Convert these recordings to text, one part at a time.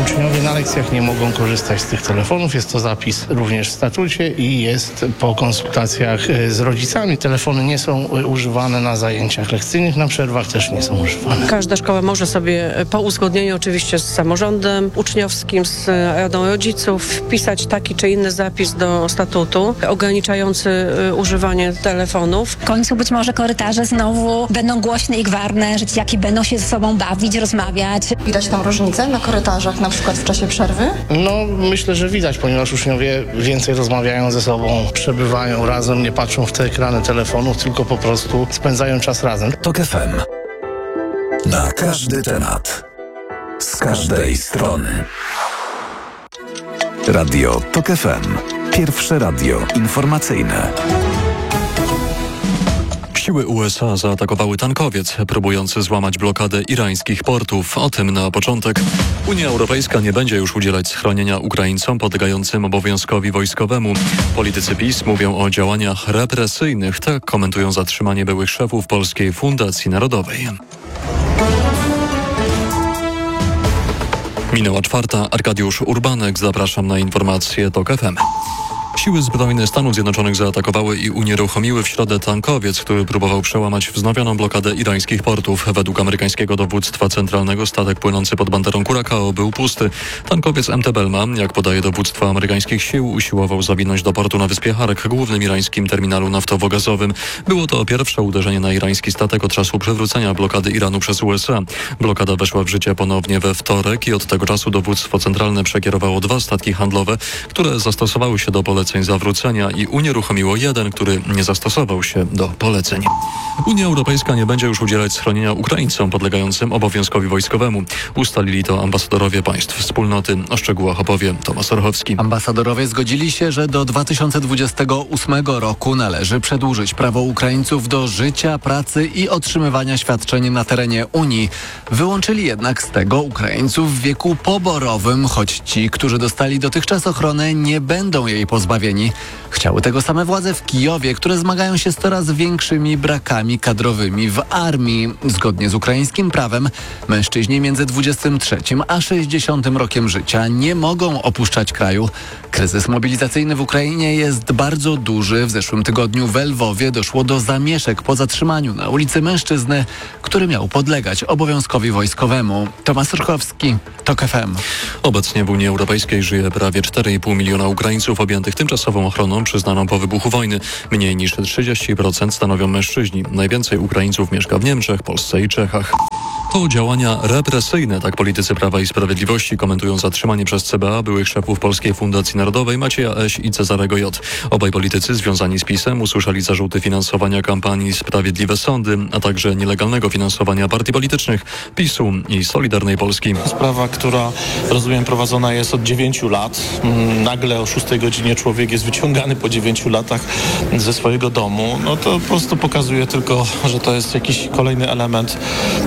Uczniowie na lekcjach nie mogą korzystać z tych telefonów. Jest to zapis również w statucie i jest po konsultacjach z rodzicami. Telefony nie są używane na zajęciach lekcyjnych, na przerwach też nie są używane. Każda szkoła może sobie po uzgodnieniu oczywiście z samorządem uczniowskim, z radą rodziców wpisać taki czy inny zapis do statutu ograniczający używanie telefonów. W końcu być może korytarze znowu będą głośne i gwarne, że dzieciaki będą się ze sobą bawić, rozmawiać. Widać tą różnicę na korytarzach, na przykład w czasie przerwy? No, myślę, że widać, ponieważ uczniowie więcej rozmawiają ze sobą, przebywają razem, nie patrzą w te ekrany telefonów, tylko po prostu spędzają czas razem. TOK FM. Na każdy temat. Z każdej strony. Radio TOK FM. Pierwsze radio informacyjne. Siły USA zaatakowały tankowiec, próbujący złamać blokadę irańskich portów. O tym na początek. Unia Europejska nie będzie już udzielać schronienia Ukraińcom podlegającym obowiązkowi wojskowemu. Politycy PiS mówią o działaniach represyjnych. Tak komentują zatrzymanie byłych szefów Polskiej Fundacji Narodowej. Minęła 4. Arkadiusz Urbanek. Zapraszam na informacje TOK FM. Siły zbrojne Stanów Zjednoczonych zaatakowały i unieruchomiły w środę tankowiec, który próbował przełamać wznowioną blokadę irańskich portów. Według amerykańskiego dowództwa centralnego statek płynący pod banderą Curacao był pusty. Tankowiec MT Belma, jak podaje dowództwo amerykańskich sił, usiłował zawinąć do portu na wyspie Hark, głównym irańskim terminalu naftowo-gazowym. Było to pierwsze uderzenie na irański statek od czasu przywrócenia blokady Iranu przez USA. Blokada weszła w życie ponownie we wtorek i od tego czasu dowództwo centralne przekierowało 2 statki handlowe, które zastosowały się do poleceń zawrócenia i unieruchomiło jeden, który nie zastosował się do poleceń. Unia Europejska nie będzie już udzielać schronienia Ukraińcom podlegającym obowiązkowi wojskowemu. Ustalili to ambasadorowie państw wspólnoty. O szczegółach opowie Tomasz Orchowski. Ambasadorowie zgodzili się, że do 2028 roku należy przedłużyć prawo Ukraińców do życia, pracy i otrzymywania świadczeń na terenie Unii. Wyłączyli jednak z tego Ukraińców w wieku poborowym, choć ci, którzy dostali dotychczas ochronę, nie będą jej pozbawieni. Chciały tego same władze w Kijowie, które zmagają się z coraz większymi brakami kadrowymi w armii. Zgodnie z ukraińskim prawem mężczyźni między 23 a 60 rokiem życia nie mogą opuszczać kraju. Kryzys mobilizacyjny w Ukrainie jest bardzo duży. W zeszłym tygodniu w Lwowie doszło do zamieszek po zatrzymaniu na ulicy mężczyzny, który miał podlegać obowiązkowi wojskowemu. Tomasz Orchowski, TOK FM. Obecnie w Unii Europejskiej żyje prawie 4,5 miliona Ukraińców objętych tymczasową ochroną przyznaną po wybuchu wojny. Mniej niż 30% stanowią mężczyźni. Najwięcej Ukraińców mieszka w Niemczech, Polsce i Czechach. To działania represyjne, tak politycy Prawa i Sprawiedliwości komentują zatrzymanie przez CBA byłych szefów Polskiej Fundacji Narodowej Macieja Eś i Cezarego J. Obaj politycy związani z PiS-em usłyszeli zarzuty finansowania kampanii Sprawiedliwe Sądy, a także nielegalnego finansowania partii politycznych PiS-u i Solidarnej Polski. Sprawa, która rozumiem prowadzona jest od 9 lat. Nagle o 6 godzinie człowiek jest wyciągany po 9 latach ze swojego domu. No to po prostu pokazuje tylko, że to jest jakiś kolejny element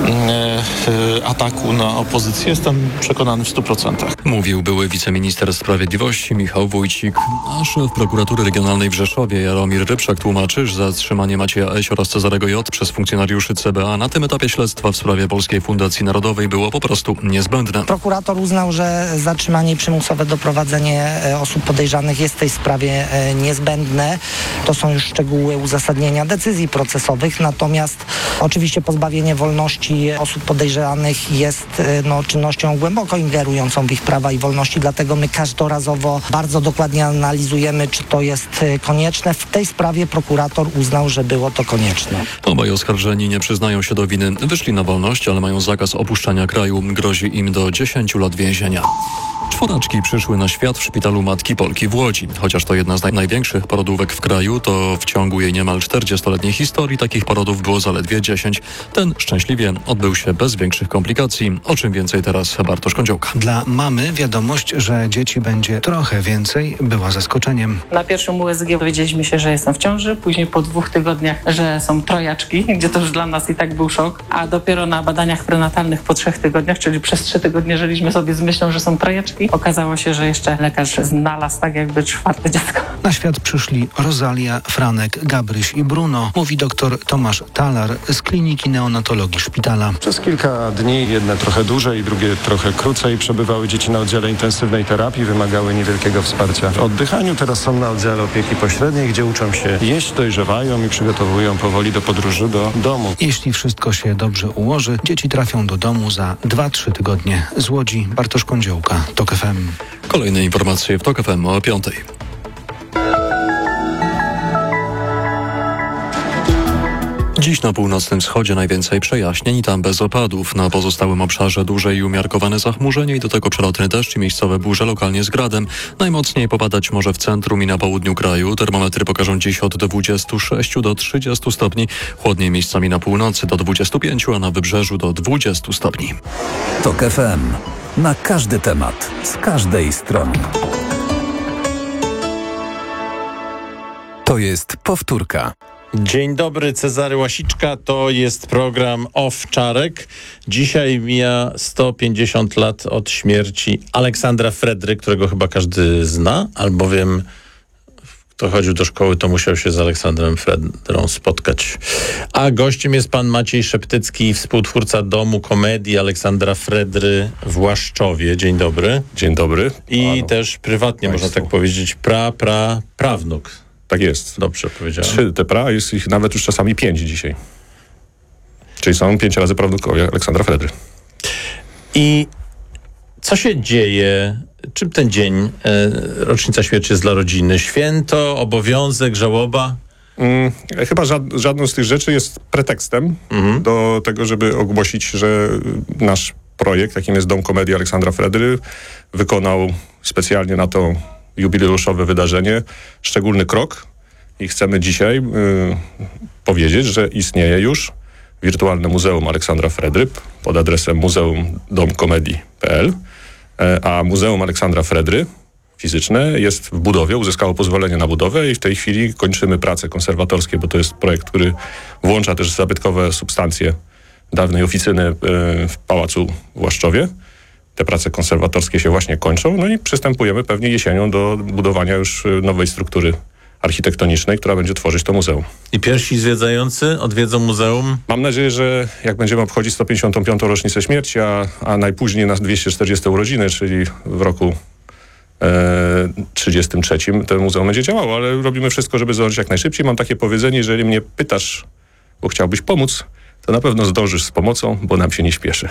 ataku na opozycję. Jestem przekonany w 100%. Mówił były wiceminister sprawiedliwości Michał Wójcik. A szef prokuratury regionalnej w Rzeszowie Jaromir Rybszak tłumaczy, że zatrzymanie Macieja Eś oraz Cezarego J przez funkcjonariuszy CBA na tym etapie śledztwa w sprawie Polskiej Fundacji Narodowej było po prostu niezbędne. Prokurator uznał, że zatrzymanie i przymusowe doprowadzenie osób podejrzanych jest w tej sprawie niezbędne. To są już szczegóły uzasadnienia decyzji procesowych, natomiast oczywiście pozbawienie wolności osób podejrzanych jest czynnością głęboko ingerującą w ich prawa i wolności, dlatego my każdorazowo bardzo dokładnie analizujemy, czy to jest konieczne. W tej sprawie prokurator uznał, że było to konieczne. Obaj oskarżeni nie przyznają się do winy. Wyszli na wolność, ale mają zakaz opuszczania kraju. Grozi im do 10 lat więzienia. Czworaczki przyszły na świat w szpitalu Matki Polki w Łodzi. Chociaż to jedna z największych porodówek w kraju, to w ciągu jej niemal 40-letniej historii takich porodów było zaledwie 10. Ten szczęśliwie odbył się bez większych komplikacji. O czym więcej teraz Bartosz Kądziołka. Dla mamy wiadomość, że dzieci będzie trochę więcej, była zaskoczeniem. Na pierwszym USG dowiedzieliśmy się, że jestem w ciąży, później po 2 tygodniach, że są trojaczki, gdzie to już dla nas i tak był szok, a dopiero na badaniach prenatalnych po 3 tygodniach, czyli przez 3 tygodnie żyliśmy sobie z myślą, że są trojaczki. i okazało się, że jeszcze lekarz znalazł tak jakby 4. dziecko. Na świat przyszli Rosalia, Franek, Gabryś i Bruno, mówi dr Tomasz Talar z Kliniki Neonatologii Szpitala. Przez kilka dni, jedne trochę dłużej, drugie trochę krócej, przebywały dzieci na oddziale intensywnej terapii, wymagały niewielkiego wsparcia w oddychaniu. Teraz są na oddziale opieki pośredniej, gdzie uczą się jeść, dojrzewają i przygotowują powoli do podróży do domu. Jeśli wszystko się dobrze ułoży, dzieci trafią do domu za 2-3 tygodnie. Z Łodzi Bartosz Kądziołka, TOK FM. Kolejne informacje w TOK FM o 5:00. Dziś na północnym wschodzie najwięcej przejaśnień i tam bez opadów. Na pozostałym obszarze duże i umiarkowane zachmurzenie i do tego przelotny deszcz i miejscowe burze lokalnie z gradem. Najmocniej popadać może w centrum i na południu kraju. Termometry pokażą dziś od 26 do 30 stopni. Chłodniej miejscami na północy do 25, a na wybrzeżu do 20 stopni. TOK FM. Na każdy temat, z każdej strony. To jest powtórka. Dzień dobry, Cezary Łasiczka, to jest program Owczarek. Dzisiaj mija 150 lat od śmierci Aleksandra Fredry, którego chyba każdy zna, albowiem kto chodził do szkoły, to musiał się z Aleksandrem Fredrą spotkać. A gościem jest pan Maciej Szeptycki, współtwórca Domu Komedii Aleksandra Fredry w Łaszczowie. Dzień dobry. Dzień dobry. I też prywatnie, można tak powiedzieć, prawnuk. Tak jest. Dobrze powiedziałem. 3 te pra, jest ich nawet już czasami 5 dzisiaj. Czyli są 5 razy prawnukowie Aleksandra Fredry. I co się dzieje? Czym ten dzień, rocznica śmierci jest dla rodziny? Święto, obowiązek, żałoba? Chyba żadną z tych rzeczy jest pretekstem do tego, żeby ogłosić, że nasz projekt, jakim jest Dom Komedii Aleksandra Fredry, wykonał specjalnie na to jubileuszowe wydarzenie szczególny krok i chcemy dzisiaj powiedzieć, że istnieje już wirtualne Muzeum Aleksandra Fredry pod adresem muzeumdomkomedii.pl, a Muzeum Aleksandra Fredry fizyczne jest w budowie, uzyskało pozwolenie na budowę i w tej chwili kończymy prace konserwatorskie, bo to jest projekt, który włącza też zabytkowe substancje dawnej oficyny w Pałacu w Łaszczowie. Te prace konserwatorskie się właśnie kończą, no i przystępujemy pewnie jesienią do budowania już nowej struktury architektonicznej, która będzie tworzyć to muzeum. I pierwsi zwiedzający odwiedzą muzeum? Mam nadzieję, że jak będziemy obchodzić 155. rocznicę śmierci, a najpóźniej na 240 urodziny, czyli w roku 33, to muzeum będzie działało, ale robimy wszystko, żeby zdążyć jak najszybciej. Mam takie powiedzenie, jeżeli mnie pytasz, bo chciałbyś pomóc, to na pewno zdążysz z pomocą, bo nam się nie śpieszy.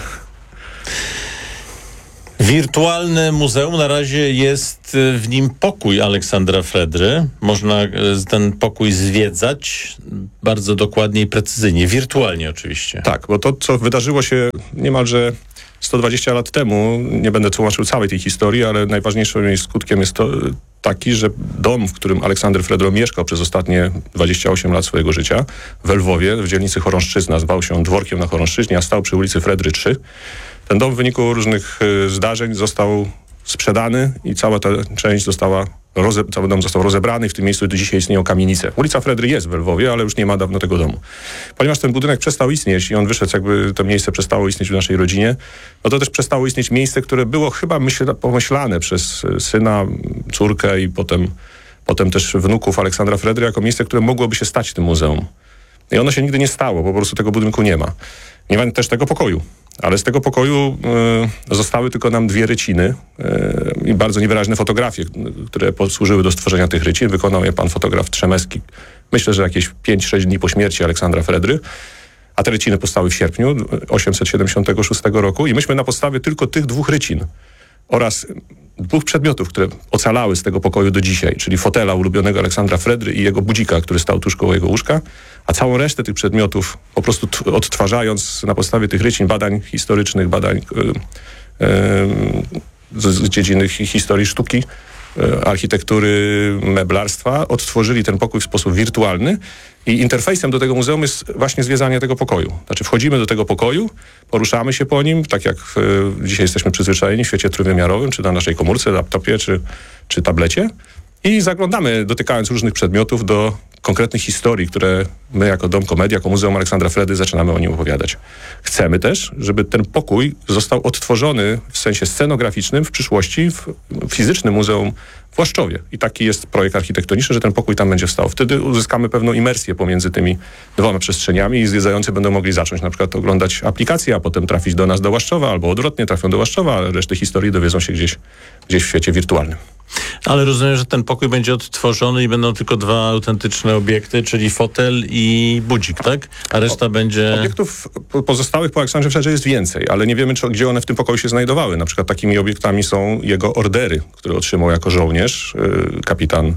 Wirtualne muzeum, na razie jest w nim pokój Aleksandra Fredry. Można ten pokój zwiedzać bardzo dokładnie i precyzyjnie, wirtualnie oczywiście. Tak, bo to, co wydarzyło się niemalże 120 lat temu, nie będę tłumaczył całej tej historii, ale najważniejszym jej skutkiem jest to taki, że dom, w którym Aleksander Fredro mieszkał przez ostatnie 28 lat swojego życia, w Lwowie, w dzielnicy Chorąszczyzna, zwał się Dworkiem na Chorąszczyźnie, a stał przy ulicy Fredry 3. Ten dom w wyniku różnych zdarzeń został sprzedany i cała ta część cały dom został rozebrany i w tym miejscu do dzisiaj istnieją kamienice. Ulica Fredry jest w Lwowie, ale już nie ma dawno tego domu. Ponieważ ten budynek przestał istnieć i on wyszedł, jakby to miejsce przestało istnieć w naszej rodzinie, no to też przestało istnieć miejsce, które było chyba pomyślane przez syna, córkę i potem też wnuków Aleksandra Fredry jako miejsce, które mogłoby się stać tym muzeum. I ono się nigdy nie stało, po prostu tego budynku nie ma. Nie ma też tego pokoju. Ale z tego pokoju zostały tylko nam 2 ryciny i bardzo niewyraźne fotografie, które posłużyły do stworzenia tych rycin. Wykonał je pan fotograf Trzemecki, myślę, że jakieś 5-6 dni po śmierci Aleksandra Fredry. A te ryciny powstały w sierpniu 876 roku i myśmy na podstawie tylko tych 2 rycin oraz 2 przedmiotów, które ocalały z tego pokoju do dzisiaj, czyli fotela ulubionego Aleksandra Fredry i jego budzika, który stał tuż koło jego łóżka, a całą resztę tych przedmiotów po prostu odtwarzając na podstawie tych rycin, badań historycznych, badań z dziedziny historii sztuki, architektury, meblarstwa, odtworzyli ten pokój w sposób wirtualny i interfejsem do tego muzeum jest właśnie zwiedzanie tego pokoju. Znaczy wchodzimy do tego pokoju, poruszamy się po nim, tak jak dzisiaj jesteśmy przyzwyczajeni w świecie trójwymiarowym, czy na naszej komórce, laptopie, czy tablecie I zaglądamy, dotykając różnych przedmiotów, do konkretnych historii, które my jako Dom Komedii, jako Muzeum Aleksandra Fredry zaczynamy o nim opowiadać. Chcemy też, żeby ten pokój został odtworzony w sensie scenograficznym w przyszłości w fizycznym muzeum w Łaszczowie. I taki jest projekt architektoniczny, że ten pokój tam będzie wstał. Wtedy uzyskamy pewną imersję pomiędzy tymi dwoma przestrzeniami i zwiedzający będą mogli zacząć na przykład oglądać aplikację, a potem trafić do nas do Łaszczowa, albo odwrotnie trafią do Łaszczowa, a resztę historii dowiedzą się gdzieś w świecie wirtualnym. Ale rozumiem, że ten pokój będzie odtworzony i będą tylko dwa autentyczne obiekty, czyli fotel i budzik, tak? A reszta będzie... Obiektów pozostałych po Aleksandrze Fredrze jest więcej, ale nie wiemy, gdzie one w tym pokoju się znajdowały. Na przykład takimi obiektami są jego ordery, które otrzymał jako żołnierz, kapitan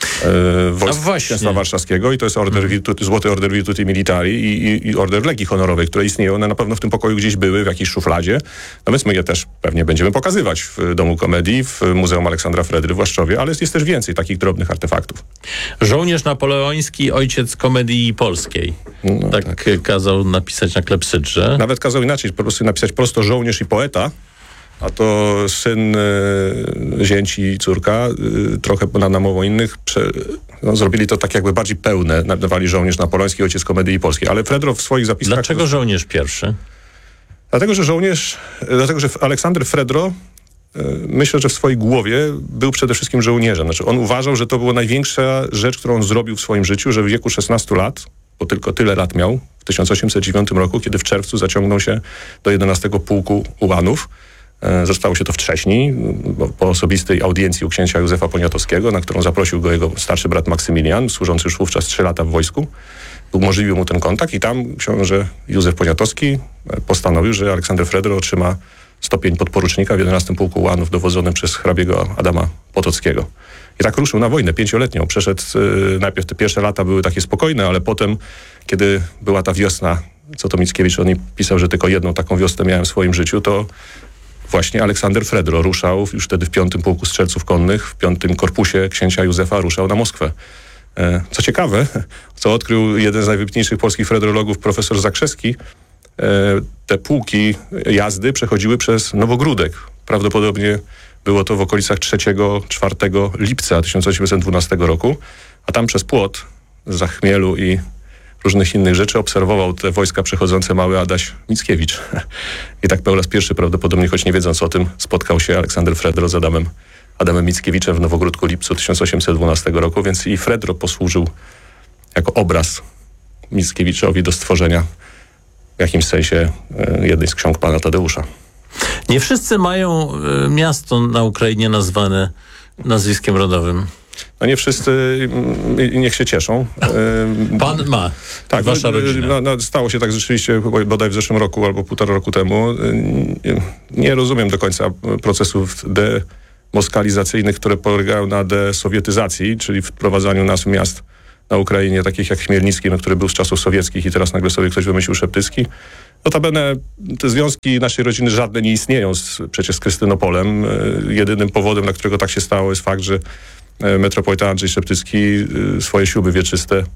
wojsk Księstwa Warszawskiego, i to jest Złoty Order Virtuti Militari i Order Legii Honorowej, które istnieją. One na pewno w tym pokoju gdzieś były, w jakiejś szufladzie. No więc my je też pewnie będziemy pokazywać w Domu Komedii, w Muzeum Aleksandra Fredry w Łaszczowie, ale jest też więcej takich drobnych artefaktów. Żołnierz napoleoński, ojciec komedii polskiej. No, tak kazał napisać na klepsydrze. Nawet kazał inaczej, po prostu napisać prosto żołnierz i poeta, a to syn, zięć i córka, trochę nad namową innych, zrobili to tak jakby bardziej pełne, nadawali żołnierz napoleoński, ojciec komedii polskiej. Ale Fredro w swoich zapiskach... Dlaczego żołnierz pierwszy? Dlatego, że Aleksander Fredro, myślę, że w swojej głowie był przede wszystkim żołnierzem. Znaczy on uważał, że to była największa rzecz, którą on zrobił w swoim życiu, że w wieku 16 lat, bo tylko tyle lat miał, w 1809 roku, kiedy w czerwcu zaciągnął się do 11 Pułku Ułanów. Zostało się to wcześniej, po osobistej audiencji u księcia Józefa Poniatowskiego, na którą zaprosił go jego starszy brat Maksymilian, służący już wówczas 3 lata w wojsku. Umożliwił mu ten kontakt i tam książę Józef Poniatowski postanowił, że Aleksander Fredro otrzyma stopień podporucznika w 11 Pułku Ułanów dowodzonym przez hrabiego Adama Potockiego. I tak ruszył na wojnę 5-letnią. Przeszedł, najpierw te pierwsze lata były takie spokojne, ale potem, kiedy była ta wiosna, co to Mickiewicz o niej pisał, że tylko jedną taką wiosnę miałem w swoim życiu, to właśnie Aleksander Fredro ruszał już wtedy w 5. Pułku Strzelców Konnych, w 5. Korpusie księcia Józefa ruszał na Moskwę. Co ciekawe, co odkrył jeden z najwybitniejszych polskich fredrologów, profesor Zakrzewski, te pułki jazdy przechodziły przez Nowogródek. Prawdopodobnie było to w okolicach 3-4 lipca 1812 roku, a tam przez płot z Zachmielu i różnych innych rzeczy obserwował te wojska przechodzące mały Adaś Mickiewicz. I tak po raz pierwszy prawdopodobnie, choć nie wiedząc o tym, spotkał się Aleksander Fredro z Adamem Mickiewiczem w Nowogródku lipcu 1812 roku, więc i Fredro posłużył jako obraz Mickiewiczowi do stworzenia w jakimś sensie jednej z ksiąg pana Tadeusza. Nie wszyscy mają miasto na Ukrainie nazwane nazwiskiem rodowym. No nie wszyscy, niech się cieszą. Pan ma. Tak, wasza rodzina. No, stało się tak rzeczywiście bodaj w zeszłym roku albo 1,5 roku temu. Nie rozumiem do końca procesów demoskalizacyjnych, które polegają na desowietyzacji, czyli wprowadzaniu nazw miast na Ukrainie, takich jak Chmielnicki, który był z czasów sowieckich i teraz nagle sobie ktoś wymyślił Szeptycki. Notabene te związki naszej rodziny żadne nie istnieją przecież z Krystynopolem. Jedynym powodem, dla którego tak się stało, jest fakt, że metropolita Andrzej Szeptycki swoje śluby wieczyste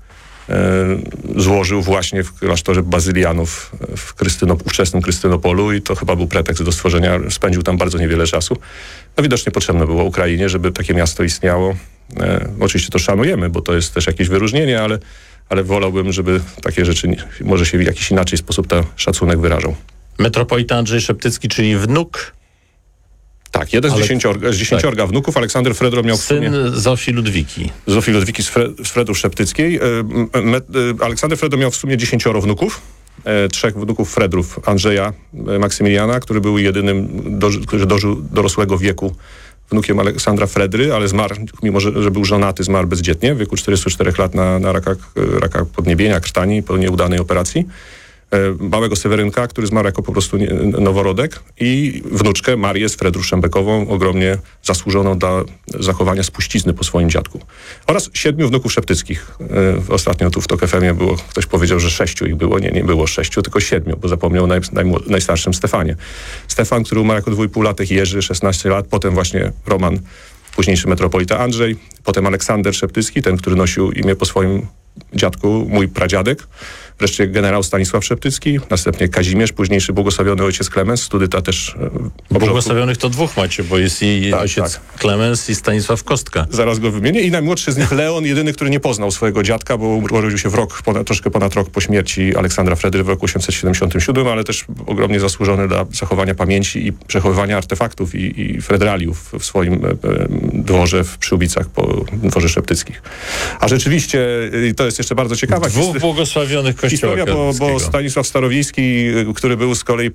złożył właśnie w klasztorze bazylianów w ówczesnym Krystynopolu i to chyba był pretekst do stworzenia, spędził tam bardzo niewiele czasu. No widocznie potrzebne było Ukrainie, żeby takie miasto istniało. Oczywiście to szanujemy, bo to jest też jakieś wyróżnienie, ale wolałbym, żeby takie rzeczy może się w jakiś inaczej sposób ten szacunek wyrażał. Metropolita Andrzej Szeptycki, czyli wnuk? Tak, jeden z 10 wnuków. Aleksander Fredro miał w sumie... Syn Zofii Ludwiki. Zofii Ludwiki z Fredów Szeptyckiej. Aleksander Fredro miał w sumie 10 wnuków. 3 wnuków Fredrów. Andrzeja Maksymiliana, który był jedynym, który dożył dorosłego wieku, wnukiem Aleksandra Fredry, ale zmarł, mimo że był żonaty, zmarł bezdzietnie w wieku 44 lat na raka podniebienia, krtani po nieudanej operacji. Małego Sewerynka, który zmarł jako po prostu noworodek, i wnuczkę Marię z Fredrów Szembekową, ogromnie zasłużoną dla zachowania spuścizny po swoim dziadku. Oraz 7 wnuków szeptyckich. Ostatnio tu w TOK FM-ie ktoś powiedział, że 6 ich było. Nie było 6, tylko 7, bo zapomniał o najstarszym Stefanie. Stefan, który umarł jako 2,5-latek, Jerzy, 16 lat, potem właśnie Roman, późniejszy metropolita Andrzej, potem Aleksander Szeptycki, ten, który nosił imię po swoim dziadku, mój pradziadek, wreszcie generał Stanisław Szeptycki, następnie Kazimierz, późniejszy błogosławiony ojciec Klemens, studyta też... Błogosławionych to dwóch macie, bo jest i ojciec Klemens i Stanisław Kostka. Zaraz go wymienię. I najmłodszy z nich Leon, jedyny, który nie poznał swojego dziadka, bo urodził się troszkę ponad rok po śmierci Aleksandra Fredry w roku 877, ale też ogromnie zasłużony dla zachowania pamięci i przechowywania artefaktów i fredraliów w swoim dworze w Przyłbicach po dworze szeptyckich. A rzeczywiście, to jest jeszcze bardzo ciekawa dwóch błogosławionych kościoła historia, bo Stanisław Starowiejski, który był z kolei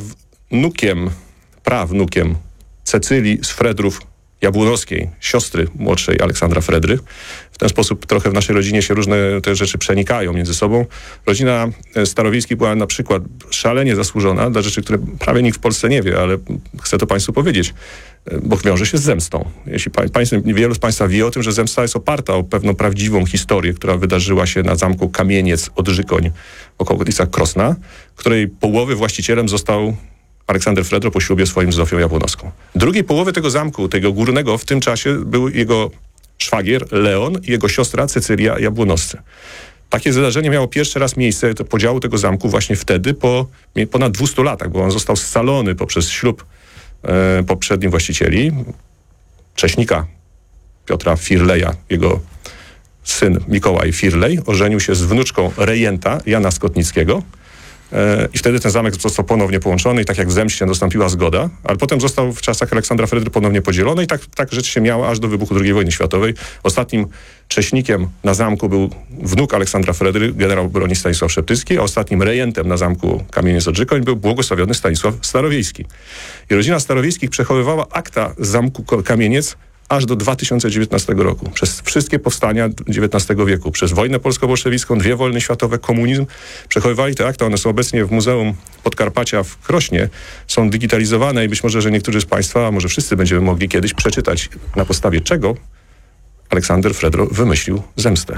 prawnukiem Cecylii z Fredrów Jabłonowskiej, siostry młodszej Aleksandra Fredry. W ten sposób trochę w naszej rodzinie się różne te rzeczy przenikają między sobą. Rodzina Starowiejskich była na przykład szalenie zasłużona dla rzeczy, które prawie nikt w Polsce nie wie, ale chcę to Państwu powiedzieć, bo wiąże się z zemstą. Jeśli wielu z Państwa wie o tym, że zemsta jest oparta o pewną prawdziwą historię, która wydarzyła się na zamku Kamieniec Odrzykoń w okolicach Krosna, której połowy właścicielem został Aleksander Fredro po ślubie swoim z Zofią Jabłonowską. Drugiej połowy tego zamku, tego górnego, w tym czasie był jego szwagier Leon i jego siostra Cecylia Jabłonowscy. Takie zdarzenie miało pierwszy raz miejsce, podziału tego zamku właśnie wtedy, po ponad 200 latach, bo on został scalony poprzez ślub poprzednich właścicieli, cześnika Piotra Firleja, jego syn Mikołaj Firlej ożenił się z wnuczką rejenta Jana Skotnickiego i wtedy ten zamek został ponownie połączony i tak jak w zemście nastąpiła zgoda, ale potem został w czasach Aleksandra Fredry ponownie podzielony i tak rzecz się miała aż do wybuchu II wojny światowej. Ostatnim cześnikiem na zamku był wnuk Aleksandra Fredry, generał broni Stanisław Szeptycki, a ostatnim rejentem na zamku Kamieniec Odrzykoń był błogosławiony Stanisław Starowiejski. I rodzina Starowiejskich przechowywała akta z zamku Kamieniec aż do 2019 roku. Przez wszystkie powstania XIX wieku, przez wojnę polsko-bolszewicką, 2 wojny światowe, komunizm, przechowywali te akta. One są obecnie w Muzeum Podkarpacia w Krośnie. Są digitalizowane i być może, że niektórzy z Państwa, a może wszyscy będziemy mogli kiedyś przeczytać, na podstawie czego Aleksander Fredro wymyślił zemstę.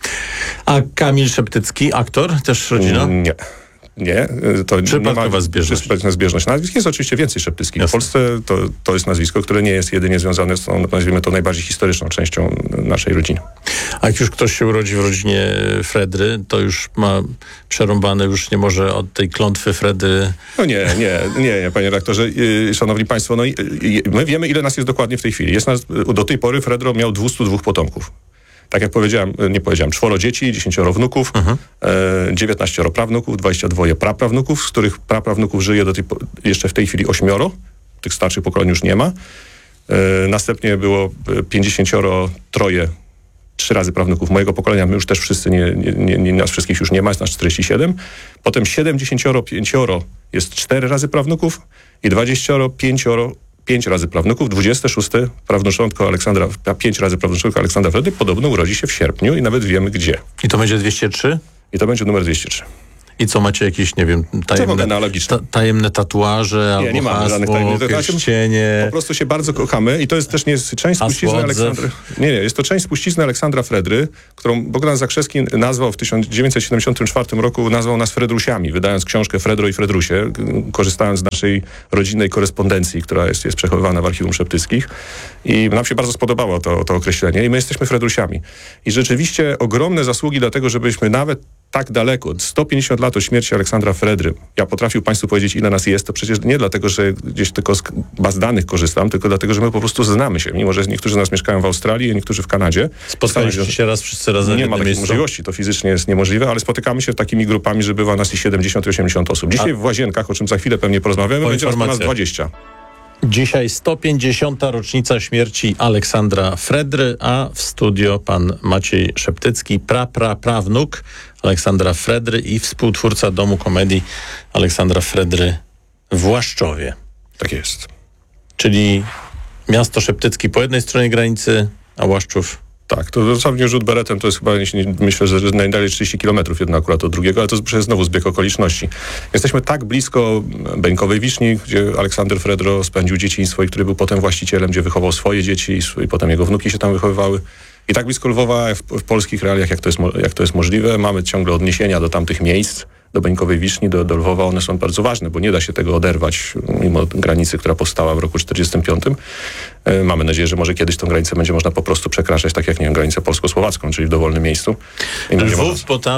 A Kamil Szeptycki, aktor, też rodzina? Nie, to przypadkowa nie ma zbieżność. Nazwisk jest oczywiście więcej Szeptyckich. W Polsce to jest nazwisko, które nie jest jedynie związane z tą, nazwijmy to, najbardziej historyczną częścią naszej rodziny. A jak już ktoś się urodzi w rodzinie Fredry, to już ma przerąbane, już nie może od tej klątwy Fredry... No nie, panie redaktorze. Szanowni Państwo, my wiemy, ile nas jest dokładnie w tej chwili. Jest nas, do tej pory Fredro miał 202 potomków. Tak jak powiedziałem, 4 dzieci, 10 wnuków, 19 prawnuków, 22 praprawnuków, z których praprawnuków żyje jeszcze w tej chwili 8. Tych starszych pokoleń już nie ma. Następnie było 53, 3 razy prawnuków mojego pokolenia. My już też wszyscy, nas wszystkich już nie ma, jest nas 47. Potem 75 jest 4 razy prawnuków i 5 razy prawnuków, 26 prawnuczątko Aleksandra, 5 razy prawnuczątko Aleksandra Fredry podobno urodzi się w sierpniu i nawet wiemy gdzie. I to będzie 203? I to będzie numer 203. I co, macie jakieś, nie wiem, tajemne tatuaże, nie mamy hasło, żadnych tajemnych pierścienie? Po prostu się bardzo kochamy i to jest też część spuścizny Aleksandra. Jest to część spuścizny Aleksandra Fredry, którą Bogdan Zakrzewski nazwał w 1974 roku, nazwał nas Fredrusiami, wydając książkę Fredro i Fredrusie, korzystając z naszej rodzinnej korespondencji, która jest przechowywana w Archiwum Szeptyckich. I nam się bardzo spodobało to określenie i my jesteśmy Fredrusiami. I rzeczywiście ogromne zasługi dlatego, żebyśmy nawet tak daleko, 150 lat od śmierci Aleksandra Fredry. Ja potrafił Państwu powiedzieć, ile nas jest, to przecież nie dlatego, że gdzieś tylko z baz danych korzystam, tylko dlatego, że my po prostu znamy się. Mimo, że niektórzy z nas mieszkają w Australii, a niektórzy w Kanadzie. Spotkaliście się raz wszyscy razem? Nie ma takiej możliwości, to fizycznie jest niemożliwe, ale spotykamy się takimi grupami, że bywa nas i 70, i 80 osób. Dzisiaj w Łazienkach, o czym za chwilę pewnie porozmawiamy, będzie nas 20. Dzisiaj 150. rocznica śmierci Aleksandra Fredry, a w studio pan Maciej Szeptycki, prawnuk Aleksandra Fredry i współtwórca Domu Komedii Aleksandra Fredry w Łaszczowie. Tak jest. Czyli miasto Szeptycki po jednej stronie granicy, a Łaszczów... Tak, to dosłownie rzut beretem to jest chyba, myślę, że najdalej 30 kilometrów jedno akurat od drugiego, ale to jest znowu zbieg okoliczności. Jesteśmy tak blisko Beńkowej Wiszni, gdzie Aleksander Fredro spędził dzieciństwo i który był potem właścicielem, gdzie wychował swoje dzieci i potem jego wnuki się tam wychowywały. I tak blisko Lwowa w polskich realiach, jak to jest możliwe. Mamy ciągle odniesienia do tamtych miejsc, do Beńkowej Wiszni, do Lwowa. One są bardzo ważne, bo nie da się tego oderwać mimo granicy, która powstała w roku 1945. Mamy nadzieję, że może kiedyś tą granicę będzie można po prostu przekraczać, tak jak, nie wiem, granicę polsko-słowacką, czyli w dowolnym miejscu. Lwów, bo tam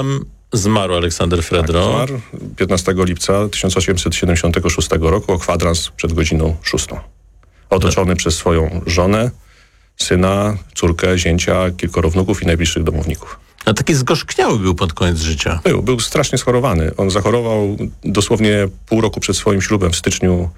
zmarł Aleksander Fredro. Tak, zmarł 15 lipca 1876 roku o kwadrans przed godziną 6. Otoczony przez swoją żonę, syna, córkę, zięcia, kilkoro wnuków i najbliższych domowników. A taki zgorzkniały był pod koniec życia. Był strasznie schorowany. On zachorował dosłownie pół roku przed swoim ślubem w styczniu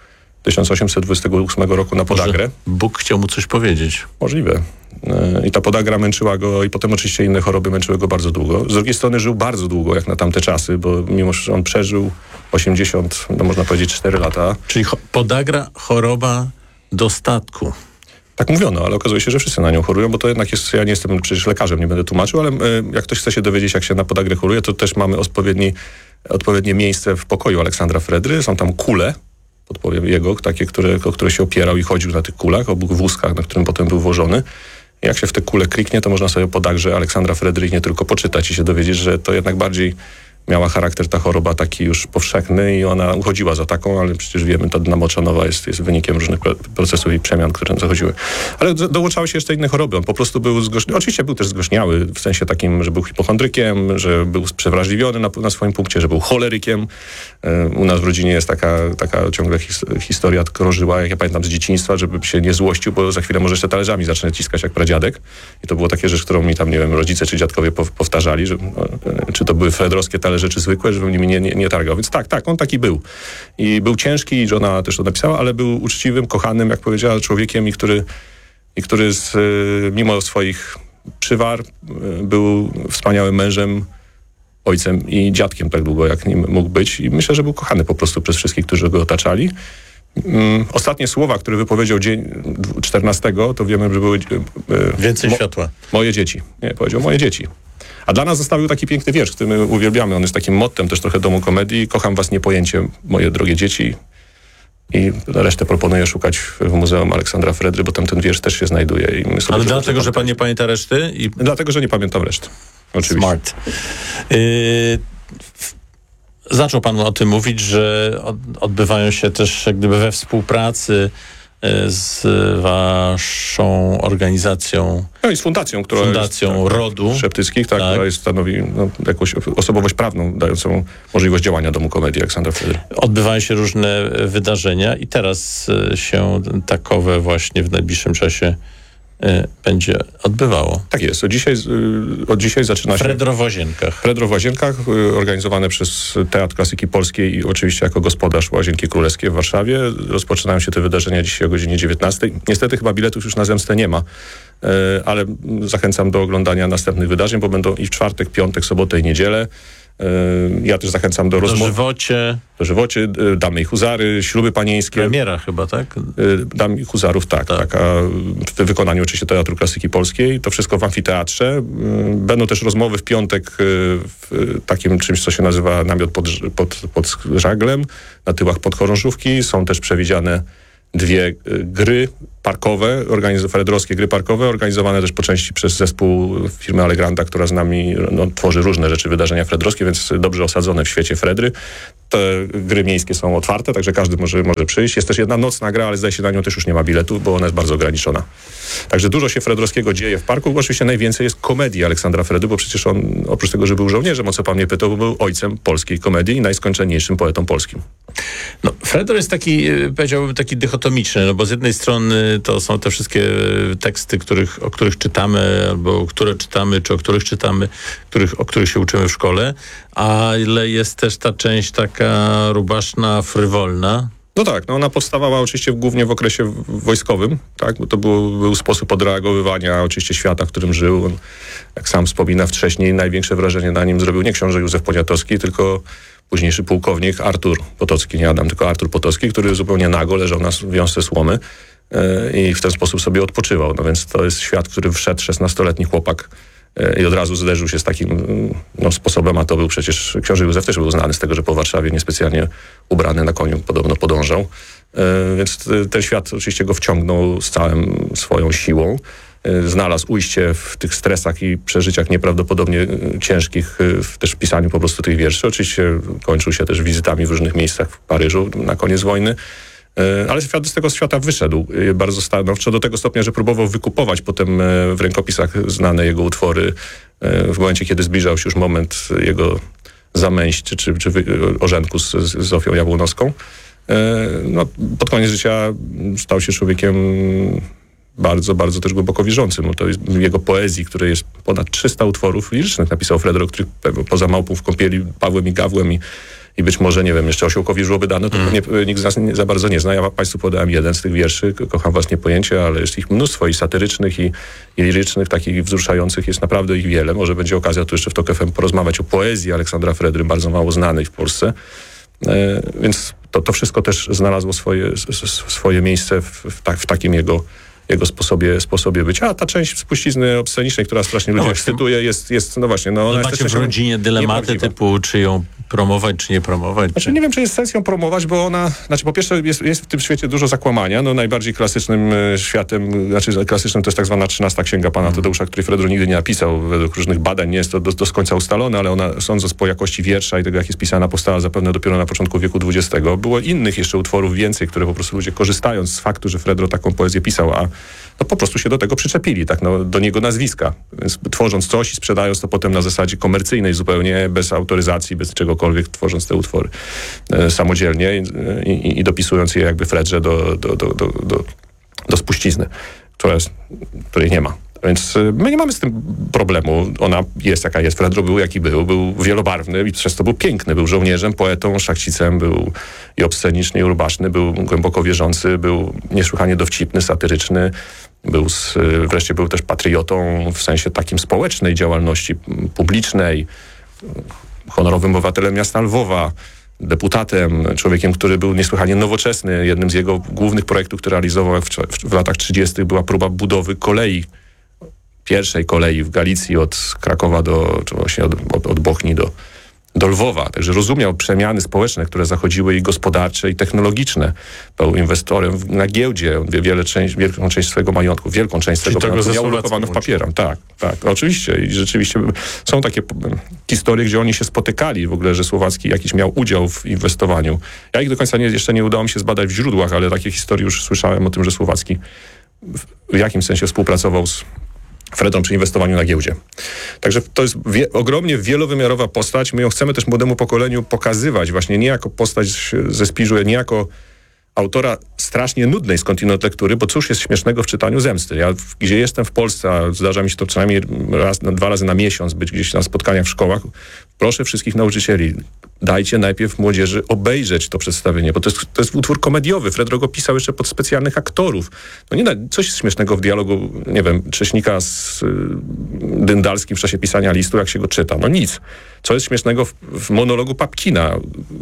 1828 roku na podagrę. Może Bóg chciał mu coś powiedzieć. Możliwe. I ta podagra męczyła go i potem oczywiście inne choroby męczyły go bardzo długo. Z drugiej strony żył bardzo długo, jak na tamte czasy, bo mimo że on przeżył 80, no można powiedzieć 4 lata. Czyli podagra, choroba dostatku. Tak mówiono, ale okazuje się, że wszyscy na nią chorują, bo to jednak jest, ja nie jestem przecież lekarzem, nie będę tłumaczył, ale jak ktoś chce się dowiedzieć, jak się na podagrę choruje, to też mamy odpowiednie miejsce w pokoju Aleksandra Fredry. Są tam kule, podpowiem jego, takie, o które się opierał i chodził na tych kulach, obu wózkach, na którym potem był włożony. I jak się w te kule kliknie, to można sobie o podagrze Aleksandra Fredry nie tylko poczytać i się dowiedzieć, że to jednak bardziej miała charakter ta choroba taki już powszechny i ona uchodziła za taką, ale przecież wiemy, ta dna moczanowa jest wynikiem różnych procesów i przemian, które tam zachodziły. Ale dołączały się jeszcze inne choroby. On po prostu był oczywiście był też zgorzniały, w sensie takim, że był hipochondrykiem, że był przewrażliwiony na swoim punkcie, że był cholerykiem. U nas w rodzinie jest taka ciągle historia krążyła, jak ja pamiętam z dzieciństwa, żeby się nie złościł, bo za chwilę może jeszcze talerzami zacznę ciskać jak pradziadek. I to było takie rzecz, którą mi tam, nie wiem, rodzice czy dziadkowie powtarzali, że czy to były fredrowskie talerze rzeczy zwykłe, żebym nimi nie targał. Więc tak, on taki był. I był ciężki, i żona też to napisała, ale był uczciwym, kochanym, jak powiedziała, człowiekiem i który mimo swoich przywar był wspaniałym mężem, ojcem i dziadkiem tak długo, jak nim mógł być. I myślę, że był kochany po prostu przez wszystkich, którzy go otaczali. Ostatnie słowa, które wypowiedział dzień 14, to wiemy, że były... Więcej światła. Moje dzieci. Nie, powiedział moje dzieci. A dla nas zostawił taki piękny wiersz, który my uwielbiamy. On jest takim mottem też trochę Domu Komedii. Kocham was niepojęcie, moje drogie dzieci. I resztę proponuję szukać w Muzeum Aleksandra Fredry, bo tam ten wiersz też się znajduje. I my sobie ale dlatego, że pan nie pamięta reszty? Dlatego, że nie pamiętam reszty. Oczywiście. Smart. Zaczął pan o tym mówić, że odbywają się też jak gdyby we współpracy z waszą organizacją. No i z fundacją, która Fundacją jest, Rodu. Szeptyckich, tak, która stanowi jakąś osobowość prawną dającą możliwość działania Domu Komedii Aleksandra Fredry. Odbywają się różne wydarzenia i teraz się takowe właśnie w najbliższym czasie będzie odbywało. Tak jest. Od dzisiaj zaczyna się... Fredro w Łazienkach. Fredro w Łazienkach, organizowane przez Teatr Klasyki Polskiej i oczywiście jako gospodarz Łazienki Królewskie w Warszawie. Rozpoczynają się te wydarzenia dzisiaj o godzinie 19. Niestety chyba biletów już na zemstę nie ma, ale zachęcam do oglądania następnych wydarzeń, bo będą i w czwartek, piątek, sobotę i niedzielę. Ja też zachęcam do rozmów. Dożywocie, Damy i Huzary, Śluby panieńskie. Premiera chyba, tak? Damy i Huzarów, tak. A w wykonaniu oczywiście Teatru Klasyki Polskiej. To wszystko w amfiteatrze. Będą też rozmowy w piątek w takim czymś, co się nazywa namiot pod żaglem, na tyłach podchorążówki. Są też przewidziane 2 gry parkowe, fredrowskie gry parkowe, organizowane też po części przez zespół firmy Allegranda, która z nami tworzy różne rzeczy, wydarzenia fredrowskie, więc dobrze osadzone w świecie Fredry. Te gry miejskie są otwarte, także każdy może przyjść. Jest też jedna nocna gra, ale zdaje się na nią też już nie ma biletów, bo ona jest bardzo ograniczona. Także dużo się fredrowskiego dzieje w parku, bo oczywiście najwięcej jest komedii Aleksandra Fredry, bo przecież on, oprócz tego, że był żołnierzem, o co pan mnie pytał, był ojcem polskiej komedii i najskończenniejszym poetą polskim. No, Fredro jest taki, powiedziałbym, taki dychotomiczny, no bo z jednej strony to są te wszystkie teksty, o których czytamy, albo które czytamy, czy o których czytamy, o których się uczymy w szkole, ale jest też ta część taka rubaszna, frywolna. No tak, ona powstawała oczywiście głównie w okresie wojskowym, tak, bo to był sposób odreagowywania oczywiście świata, w którym żył. On, jak sam wspomina, w Trześni największe wrażenie na nim zrobił nie książę Józef Poniatowski, tylko późniejszy pułkownik Artur Potocki, nie Adam, tylko Artur Potocki, który zupełnie nago leżał na wiązce słomy i w ten sposób sobie odpoczywał. No więc to jest świat, w który wszedł 16-letni chłopak i od razu zderzył się z takim sposobem, a to był przecież, książę Józef też był znany z tego, że po Warszawie niespecjalnie ubrany na koniu podobno podążał. Więc ten świat oczywiście go wciągnął z całą swoją siłą. Znalazł ujście w tych stresach i przeżyciach nieprawdopodobnie ciężkich, też w pisaniu po prostu tych wierszy. Oczywiście kończył się też wizytami w różnych miejscach w Paryżu na koniec wojny. Ale z tego świata wyszedł bardzo stanowczo, do tego stopnia, że próbował wykupować potem w rękopisach znane jego utwory w momencie, kiedy zbliżał się już moment jego zamęście, czy ożenku z Zofią Jabłonowską. No, pod koniec życia stał się człowiekiem bardzo, bardzo też głęboko wierzącym. No to jest w jego poezji, której jest ponad 300 utworów lirycznych napisał Fredro, których poza Małpą w kąpieli, Pawłem i Gawłem i być może, nie wiem, jeszcze Osiołkowi Żłoby dano, to pewnie nikt z nas za bardzo nie zna. Ja Państwu podałem jeden z tych wierszy, Kocham was nie pojęcie, ale jest ich mnóstwo i satyrycznych, i lirycznych, takich wzruszających, jest naprawdę ich wiele. Może będzie okazja tu jeszcze w TOK FM porozmawiać o poezji Aleksandra Fredry, bardzo mało znanej w Polsce. Więc to wszystko też znalazło swoje miejsce w takim jego sposobie bycia. A ta część spuścizny obscenicznej, która strasznie ludzi ekscytuje, jest no właśnie... No, ona macie w rodzinie dylematy typu, czy ją promować, czy nie promować? Znaczy, nie wiem, czy jest sens ją promować, bo ona... Znaczy, po pierwsze, jest w tym świecie dużo zakłamania. No, najbardziej klasycznym światem, klasycznym to jest tak zwana 13 księga pana Tadeusza, której Fredro nigdy nie napisał. Według różnych badań nie jest to do końca ustalone, ale ona, sądząc po jakości wiersza i tego, jak jest pisana, powstała zapewne dopiero na początku wieku XX. Było innych jeszcze utworów więcej, które po prostu ludzie, korzystając z faktu, że Fredro taką poezję pisał, a no po prostu się do tego przyczepili, tak, no, do niego nazwiska. Więc tworząc coś i sprzedając to potem na zasadzie komercyjnej zupełnie, bez autoryzacji, bez czegokolwiek, tworząc te utwory samodzielnie i dopisując je jakby Fredrze do spuścizny, której nie ma. Więc my nie mamy z tym problemu. Ona jest jaka jest. Fredro był jaki był. Był wielobarwny i przez to był piękny. Był żołnierzem, poetą, szlachcicem. Był i obsceniczny, i rubaszny. Był głęboko wierzący. Był niesłychanie dowcipny, satyryczny. Wreszcie był też patriotą w sensie takim społecznej działalności publicznej. Honorowym obywatelem miasta Lwowa. Deputatem, człowiekiem, który był niesłychanie nowoczesny. Jednym z jego głównych projektów, które realizował w latach 30. była próba budowy kolei. Pierwszej kolei w Galicji od Krakowa czy właśnie od Bochni do Lwowa. Także rozumiał przemiany społeczne, które zachodziły i gospodarcze, i technologiczne. Był inwestorem na giełdzie. Wielką część swojego majątku miał ulokowano w papierach. Tak, oczywiście. I rzeczywiście są takie historie, gdzie oni się spotykali w ogóle, że Słowacki jakiś miał udział w inwestowaniu. Ja ich do końca jeszcze nie udało mi się zbadać w źródłach, ale takie historie już słyszałem o tym, że Słowacki w jakimś sensie współpracował z Fredrą przy inwestowaniu na giełdzie. Także to jest ogromnie wielowymiarowa postać. My ją chcemy też młodemu pokoleniu pokazywać właśnie nie jako postać ze Spiżu, nie jako autora strasznie nudnej skądinąd lektury, bo cóż jest śmiesznego w czytaniu Zemsty. Ja gdzie jestem w Polsce, a zdarza mi się to przynajmniej dwa razy na miesiąc być gdzieś na spotkaniach w szkołach, proszę wszystkich nauczycieli, dajcie najpierw młodzieży obejrzeć to przedstawienie, bo to jest utwór komediowy. Fredro go pisał jeszcze pod specjalnych aktorów. No nie coś jest śmiesznego w dialogu, nie wiem, Cześnika z Dyndalskim w czasie pisania listu, jak się go czyta. No nic. Co jest śmiesznego w monologu Papkina,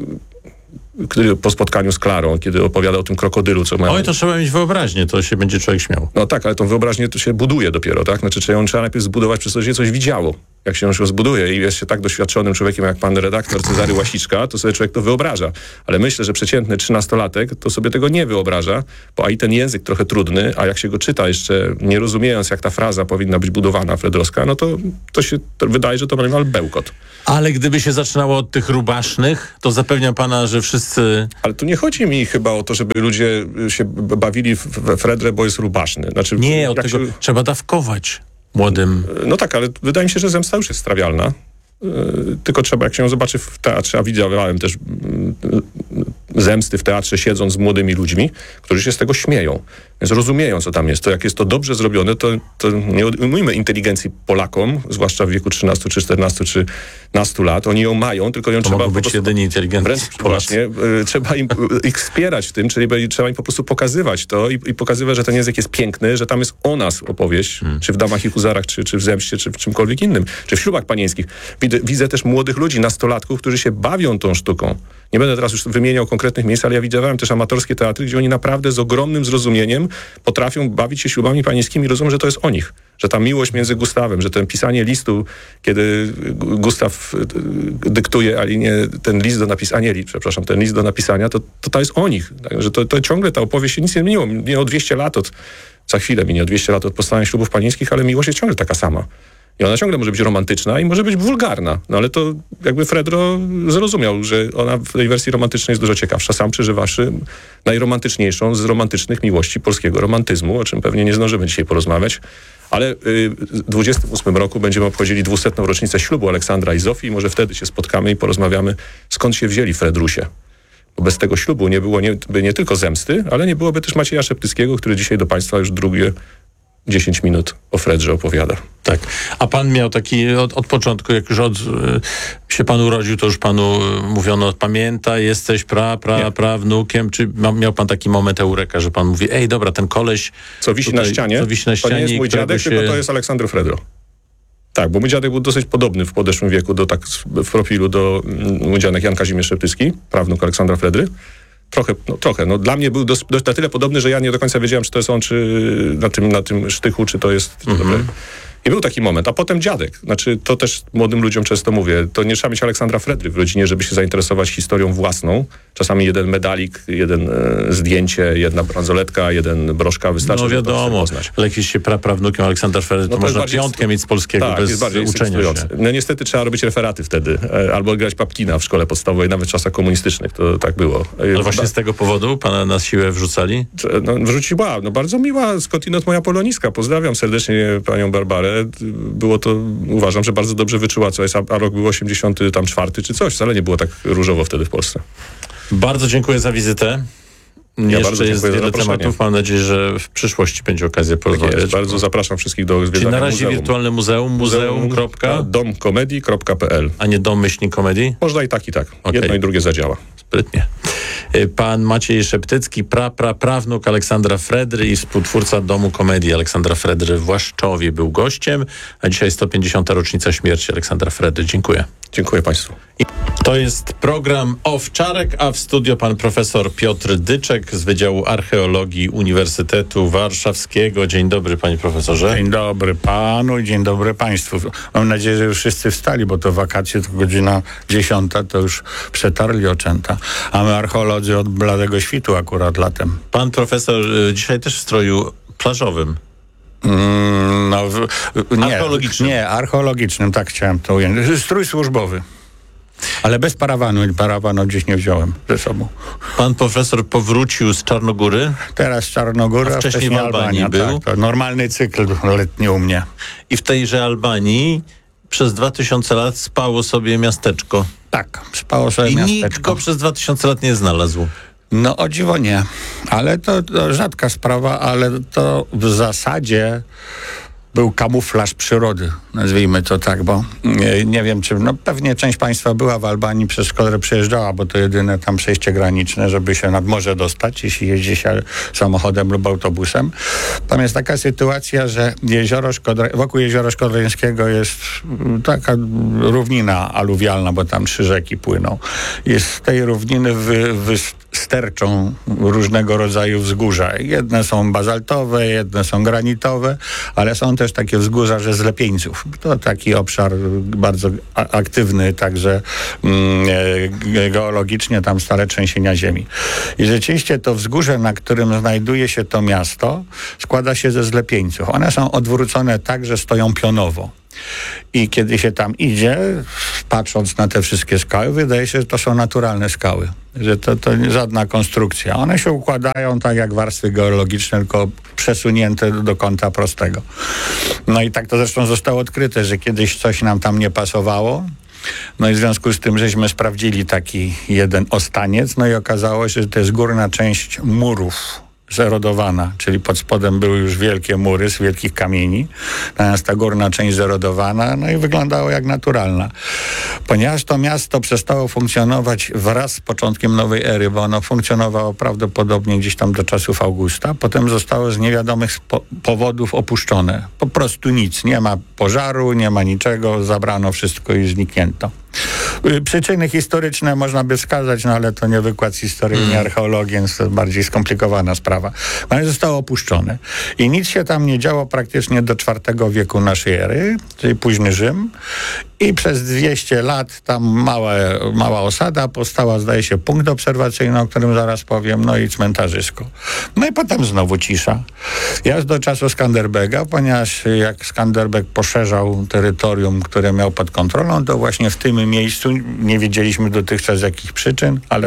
który po spotkaniu z Klarą, kiedy opowiada o tym krokodylu, co ma... Oj, to trzeba mieć wyobraźnię, to się będzie człowiek śmiał. No tak, ale tą wyobraźnię to się buduje dopiero, tak? Znaczy, trzeba najpierw zbudować przez to, że się coś widziało. Jak się już zbuduje i jest się tak doświadczonym człowiekiem jak pan redaktor Cezary Łasiczka, to sobie człowiek to wyobraża. Ale myślę, że przeciętny 13-latek to sobie tego nie wyobraża, bo i ten język trochę trudny, a jak się go czyta jeszcze nie rozumiejąc, jak ta fraza powinna być budowana fredrowska, no to się wydaje, że to niemal bełkot. Ale gdyby się zaczynało od tych rubasznych, to zapewniam pana, że wszyscy... Ale tu nie chodzi mi chyba o to, żeby ludzie się bawili we Fredrę, bo jest rubaszny. Znaczy, nie, od tego trzeba dawkować młodym. No tak, ale wydaje mi się, że Zemsta już jest strawialna. Tylko trzeba, jak się ją zobaczy w teatrze, a widziałem też Zemsty w teatrze, siedząc z młodymi ludźmi, którzy się z tego śmieją. Więc rozumieją, co tam jest. To jak jest to dobrze zrobione, to nie odmówmy inteligencji Polakom, zwłaszcza w wieku 13, czy 14, czy 15 lat. Oni ją mają, tylko ją trzeba... Mogą być jedynie inteligentni właśnie, trzeba ich wspierać w tym, czyli trzeba im po prostu pokazywać to i pokazywać, że ten język jest piękny, że tam jest o nas opowieść, czy w Damach i Huzarach, czy w Zemście, czy w czymkolwiek innym, czy w Ślubach Panieńskich. Widzę też młodych ludzi, nastolatków, którzy się bawią tą sztuką. Nie będę teraz już wymieniał konkretnych miejsc, ale ja widziałem też amatorskie teatry, gdzie oni naprawdę z ogromnym zrozumieniem potrafią bawić się Ślubami Panieńskimi i rozumią, że to jest o nich. Że ta miłość między Gustawem, że ten pisanie listu, kiedy Gustaw dyktuje Alinie ten list do napisania, ten list do napisania, to jest o nich. Także to ciągle ta opowieść się nic nie zmieniło. Minęło 200 lat za chwilę minie 200 lat od powstania Ślubów Panieńskich, ale miłość jest ciągle taka sama. I ona ciągle może być romantyczna i może być wulgarna. No ale to jakby Fredro zrozumiał, że ona w tej wersji romantycznej jest dużo ciekawsza. Sam przeżywawszy najromantyczniejszą z romantycznych miłości polskiego romantyzmu, o czym pewnie nie zdążymy dzisiaj porozmawiać. Ale w 28 roku będziemy obchodzili 200. rocznicę ślubu Aleksandra i Zofii i może wtedy się spotkamy i porozmawiamy, skąd się wzięli Fredrusie. Bo bez tego ślubu nie byłoby nie tylko zemsty, ale nie byłoby też Macieja Szeptyckiego, który dzisiaj do Państwa już drugie 10 minut o Fredrze opowiada. Tak. A pan miał taki od początku, jak już się pan urodził, to już panu mówiono, pamiętaj, jesteś prawnukiem, czy miał pan taki moment eureka, że pan mówi, ej, dobra, ten koleś... Co wisi na ścianie, to nie jest mój dziadek, tylko to jest Aleksander Fredro. Tak, bo mój dziadek był dosyć podobny w podeszłym wieku, w profilu do mój dziadek Jan Kazimierz Szeptycki, prawnuk Aleksandra Fredry. Trochę. No, dla mnie był na tyle podobny, że ja nie do końca wiedziałem, czy to jest on, czy na tym sztychu, czy to jest... I był taki moment. A potem dziadek. Znaczy, to też młodym ludziom często mówię. To nie trzeba mieć Aleksandra Fredry w rodzinie, żeby się zainteresować historią własną. Czasami jeden medalik, jeden zdjęcie, jedna bransoletka, jeden broszka wystarczy. No wiadomo, ale jakiś się prawnukiem Aleksandra Fredry, to można piątkę mieć z polskiego bez uczenia się. No niestety trzeba robić referaty wtedy. Albo grać papkina w szkole podstawowej, nawet w czasach komunistycznych. To tak było. Ale właśnie z tego powodu pana na siłę wrzucali? No, wrzuciła. No bardzo miła skądinąd moja poloniska. Pozdrawiam serdecznie panią Barbarę. Było to, uważam, że bardzo dobrze wyczuła, co jest, a rok był 84 czy coś. Wcale nie było tak różowo wtedy w Polsce. Bardzo dziękuję za wizytę. Jeszcze jest wiele tematów. Mam nadzieję, że w przyszłości będzie okazja porozmawiać. Tak, bardzo zapraszam wszystkich do zwiedzania Czyli na razie muzeum. wirtualne muzeum. domkomedii.pl. A nie dom-komedii? Można i tak. Jedno i drugie zadziała. Sprytnie. Pan Maciej Szeptycki, prawnuk Aleksandra Fredry i współtwórca Domu Komedii Aleksandra Fredry w Łaszczowie był gościem, a dzisiaj 150. rocznica śmierci Aleksandra Fredry. Dziękuję. Dziękuję Państwu. To jest program Owczarek, a w studio pan profesor Piotr Dyczek z Wydziału Archeologii Uniwersytetu Warszawskiego. Dzień dobry, panie profesorze. Dzień dobry panu i dzień dobry państwu. Mam nadzieję, że już wszyscy wstali, bo to wakacje, to godzina 10, to już przetarli oczęta. A my archeolodzy od bladego świtu akurat latem. Pan profesor dzisiaj też w stroju plażowym. Archeologicznym. Nie, archeologicznym, tak chciałem to ująć. Strój służbowy. Ale bez parawanu. Parawanu gdzieś nie wziąłem ze sobą. Pan profesor powrócił z Czarnogóry? Teraz z Czarnogóry, a wcześniej w Albanii był? Tak, normalny cykl letni u mnie. I w tejże Albanii przez 2000 lat spało sobie miasteczko. Tak, spało sobie miasteczko. I nikt go przez 2000 lat nie znalazł. No o dziwo nie, ale to rzadka sprawa, ale to w zasadzie był kamuflaż przyrody, nazwijmy to tak, bo nie wiem, czy pewnie część państwa była w Albanii, przez którą przejeżdżała, bo to jedyne tam przejście graniczne, żeby się nad morze dostać, jeśli jeździ się samochodem lub autobusem. Tam jest taka sytuacja, że wokół Jeziora Szkodreńskiego jest taka równina aluwialna, bo tam 3 rzeki płyną. Jest z tej równiny sterczą różnego rodzaju wzgórza. Jedne są bazaltowe, jedne są granitowe, ale są też takie wzgórza, że z lepieńców. To taki obszar bardzo aktywny, także geologicznie tam stale trzęsienia ziemi. I rzeczywiście to wzgórze, na którym znajduje się to miasto, składa się ze zlepieńców. One są odwrócone tak, że stoją pionowo. I kiedy się tam idzie, patrząc na te wszystkie skały, wydaje się, że to są naturalne skały. Że to żadna konstrukcja. One się układają tak jak warstwy geologiczne, tylko przesunięte do kąta prostego. No i tak to zresztą zostało odkryte, że kiedyś coś nam tam nie pasowało. No i w związku z tym, żeśmy sprawdzili taki jeden ostaniec, no i okazało się, że to jest górna część murów zerodowana, czyli pod spodem były już wielkie mury z wielkich kamieni, natomiast ta górna część zerodowana, no i wyglądało jak naturalna. Ponieważ to miasto przestało funkcjonować wraz z początkiem nowej ery, bo ono funkcjonowało prawdopodobnie gdzieś tam do czasów Augusta, potem zostało z niewiadomych powodów opuszczone. Po prostu nic, nie ma pożaru, nie ma niczego, zabrano wszystko i zniknięto. Przyczyny historyczne można by wskazać, no ale to nie wykład z historii, nie archeologii, więc to bardziej skomplikowana sprawa. Ale zostało opuszczone. I nic się tam nie działo praktycznie do IV wieku naszej ery, czyli późny Rzym. I przez 200 lat tam mała osada powstała, zdaje się, punkt obserwacyjny, o którym zaraz powiem, no i cmentarzysko. No i potem znowu cisza. Aż do czasu Skanderbega, ponieważ jak Skanderbeg poszerzał terytorium, które miał pod kontrolą, to właśnie w tym miejscu, nie wiedzieliśmy dotychczas z jakich przyczyn, ale to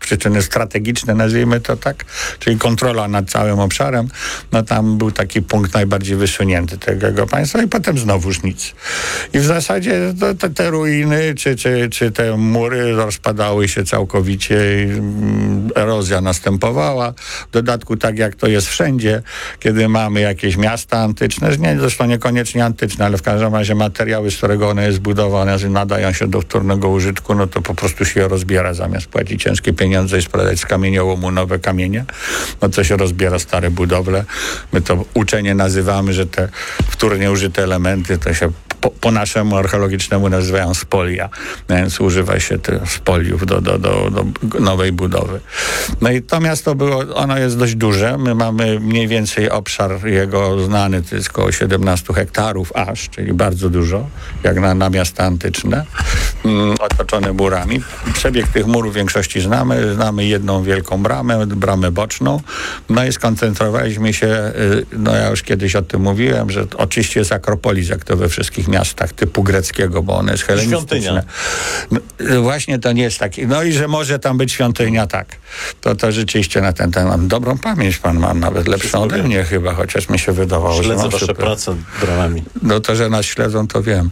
przyczyny strategiczne, nazwijmy to tak, czyli kontrola nad całym obszarem, no tam był taki punkt najbardziej wysunięty tego państwa i potem znowuż nic. I w zasadzie te ruiny, czy te mury rozpadały się całkowicie i erozja następowała. W dodatku tak jak to jest wszędzie, kiedy mamy jakieś miasta antyczne, zresztą niekoniecznie antyczne, ale w każdym razie materiały, z którego one jest zbudowane, nadają się do wtórnego użytku, no to po prostu się je rozbiera. Zamiast płacić ciężkie pieniądze i sprzedać z kamieniołomu nowe kamienie, no to się rozbiera stare budowle. My to uczenie nazywamy, że te wtórnie użyte elementy to się po naszemu archeologicznemu nazywają spolia, więc używa się tych spoliów do nowej budowy. No i to miasto ono jest dość duże. My mamy mniej więcej obszar jego znany, to jest około 17 hektarów aż, czyli bardzo dużo, jak na miasta antyczne, otoczone murami. Przebieg tych murów w większości znamy jedną wielką bramę boczną, no i skoncentrowaliśmy się, no ja już kiedyś o tym mówiłem, że oczywiście jest Akropolis, jak to we wszystkich miastach typu greckiego, bo ono jest hellenistyczne. No, właśnie to nie jest taki. No i że może tam być świątynia, tak. To rzeczywiście na ten temat. Dobrą pamięć pan ma, nawet lepszą ode mnie chyba, chociaż mi się wydawało, śledzę że mam wasze super. prace bramami. No to, że nas śledzą, to wiem.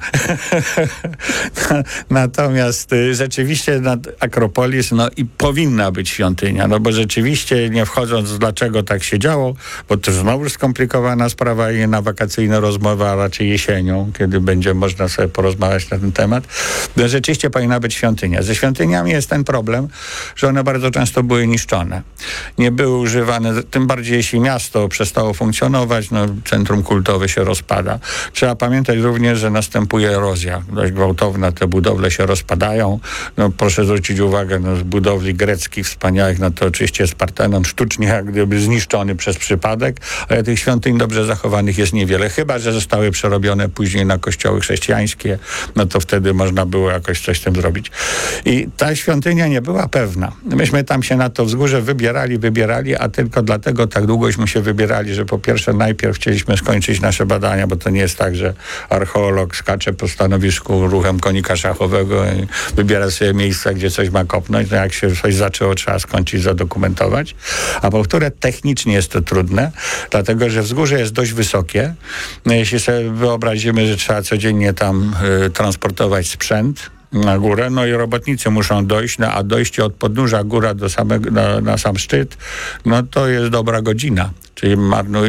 Natomiast rzeczywiście Akropolis, no i powinna być świątynia, no bo rzeczywiście, nie wchodząc dlaczego tak się działo, bo to znowu skomplikowana sprawa i na wakacyjne rozmowy, a raczej jesienią, kiedy będzie można sobie porozmawiać na ten temat. No, rzeczywiście powinna być świątynia. Ze świątyniami jest ten problem, że one bardzo często były niszczone. Nie były używane, tym bardziej jeśli miasto przestało funkcjonować, no centrum kultowe się rozpada. Trzeba pamiętać również, że następuje erozja dość gwałtowna, te budowle się rozpadają. No, proszę zwrócić uwagę, no, z budowli greckich wspaniałych, no to oczywiście jest Partenon sztucznie jak gdyby zniszczony przez przypadek, ale tych świątyń dobrze zachowanych jest niewiele, chyba że zostały przerobione później na kościoły chrześcijańskie, no to wtedy można było jakoś coś z tym zrobić. I ta świątynia nie była pewna. Myśmy tam się na to wzgórze wybierali, a tylko dlatego tak długośmy się wybierali, że po pierwsze najpierw chcieliśmy skończyć nasze badania, bo to nie jest tak, że archeolog skacze po stanowisku ruchem konika szachowego i wybiera sobie miejsca, gdzie coś ma kopnąć. No jak się coś zaczęło, trzeba skończyć, zadokumentować. A po które technicznie jest to trudne, dlatego że wzgórze jest dość wysokie. No, jeśli sobie wyobrazimy, że trzeba codziennie tam transportować sprzęt na górę, no i robotnicy muszą dojść, a dojście od podnóża góra do na sam szczyt, no to jest dobra godzina. Czyli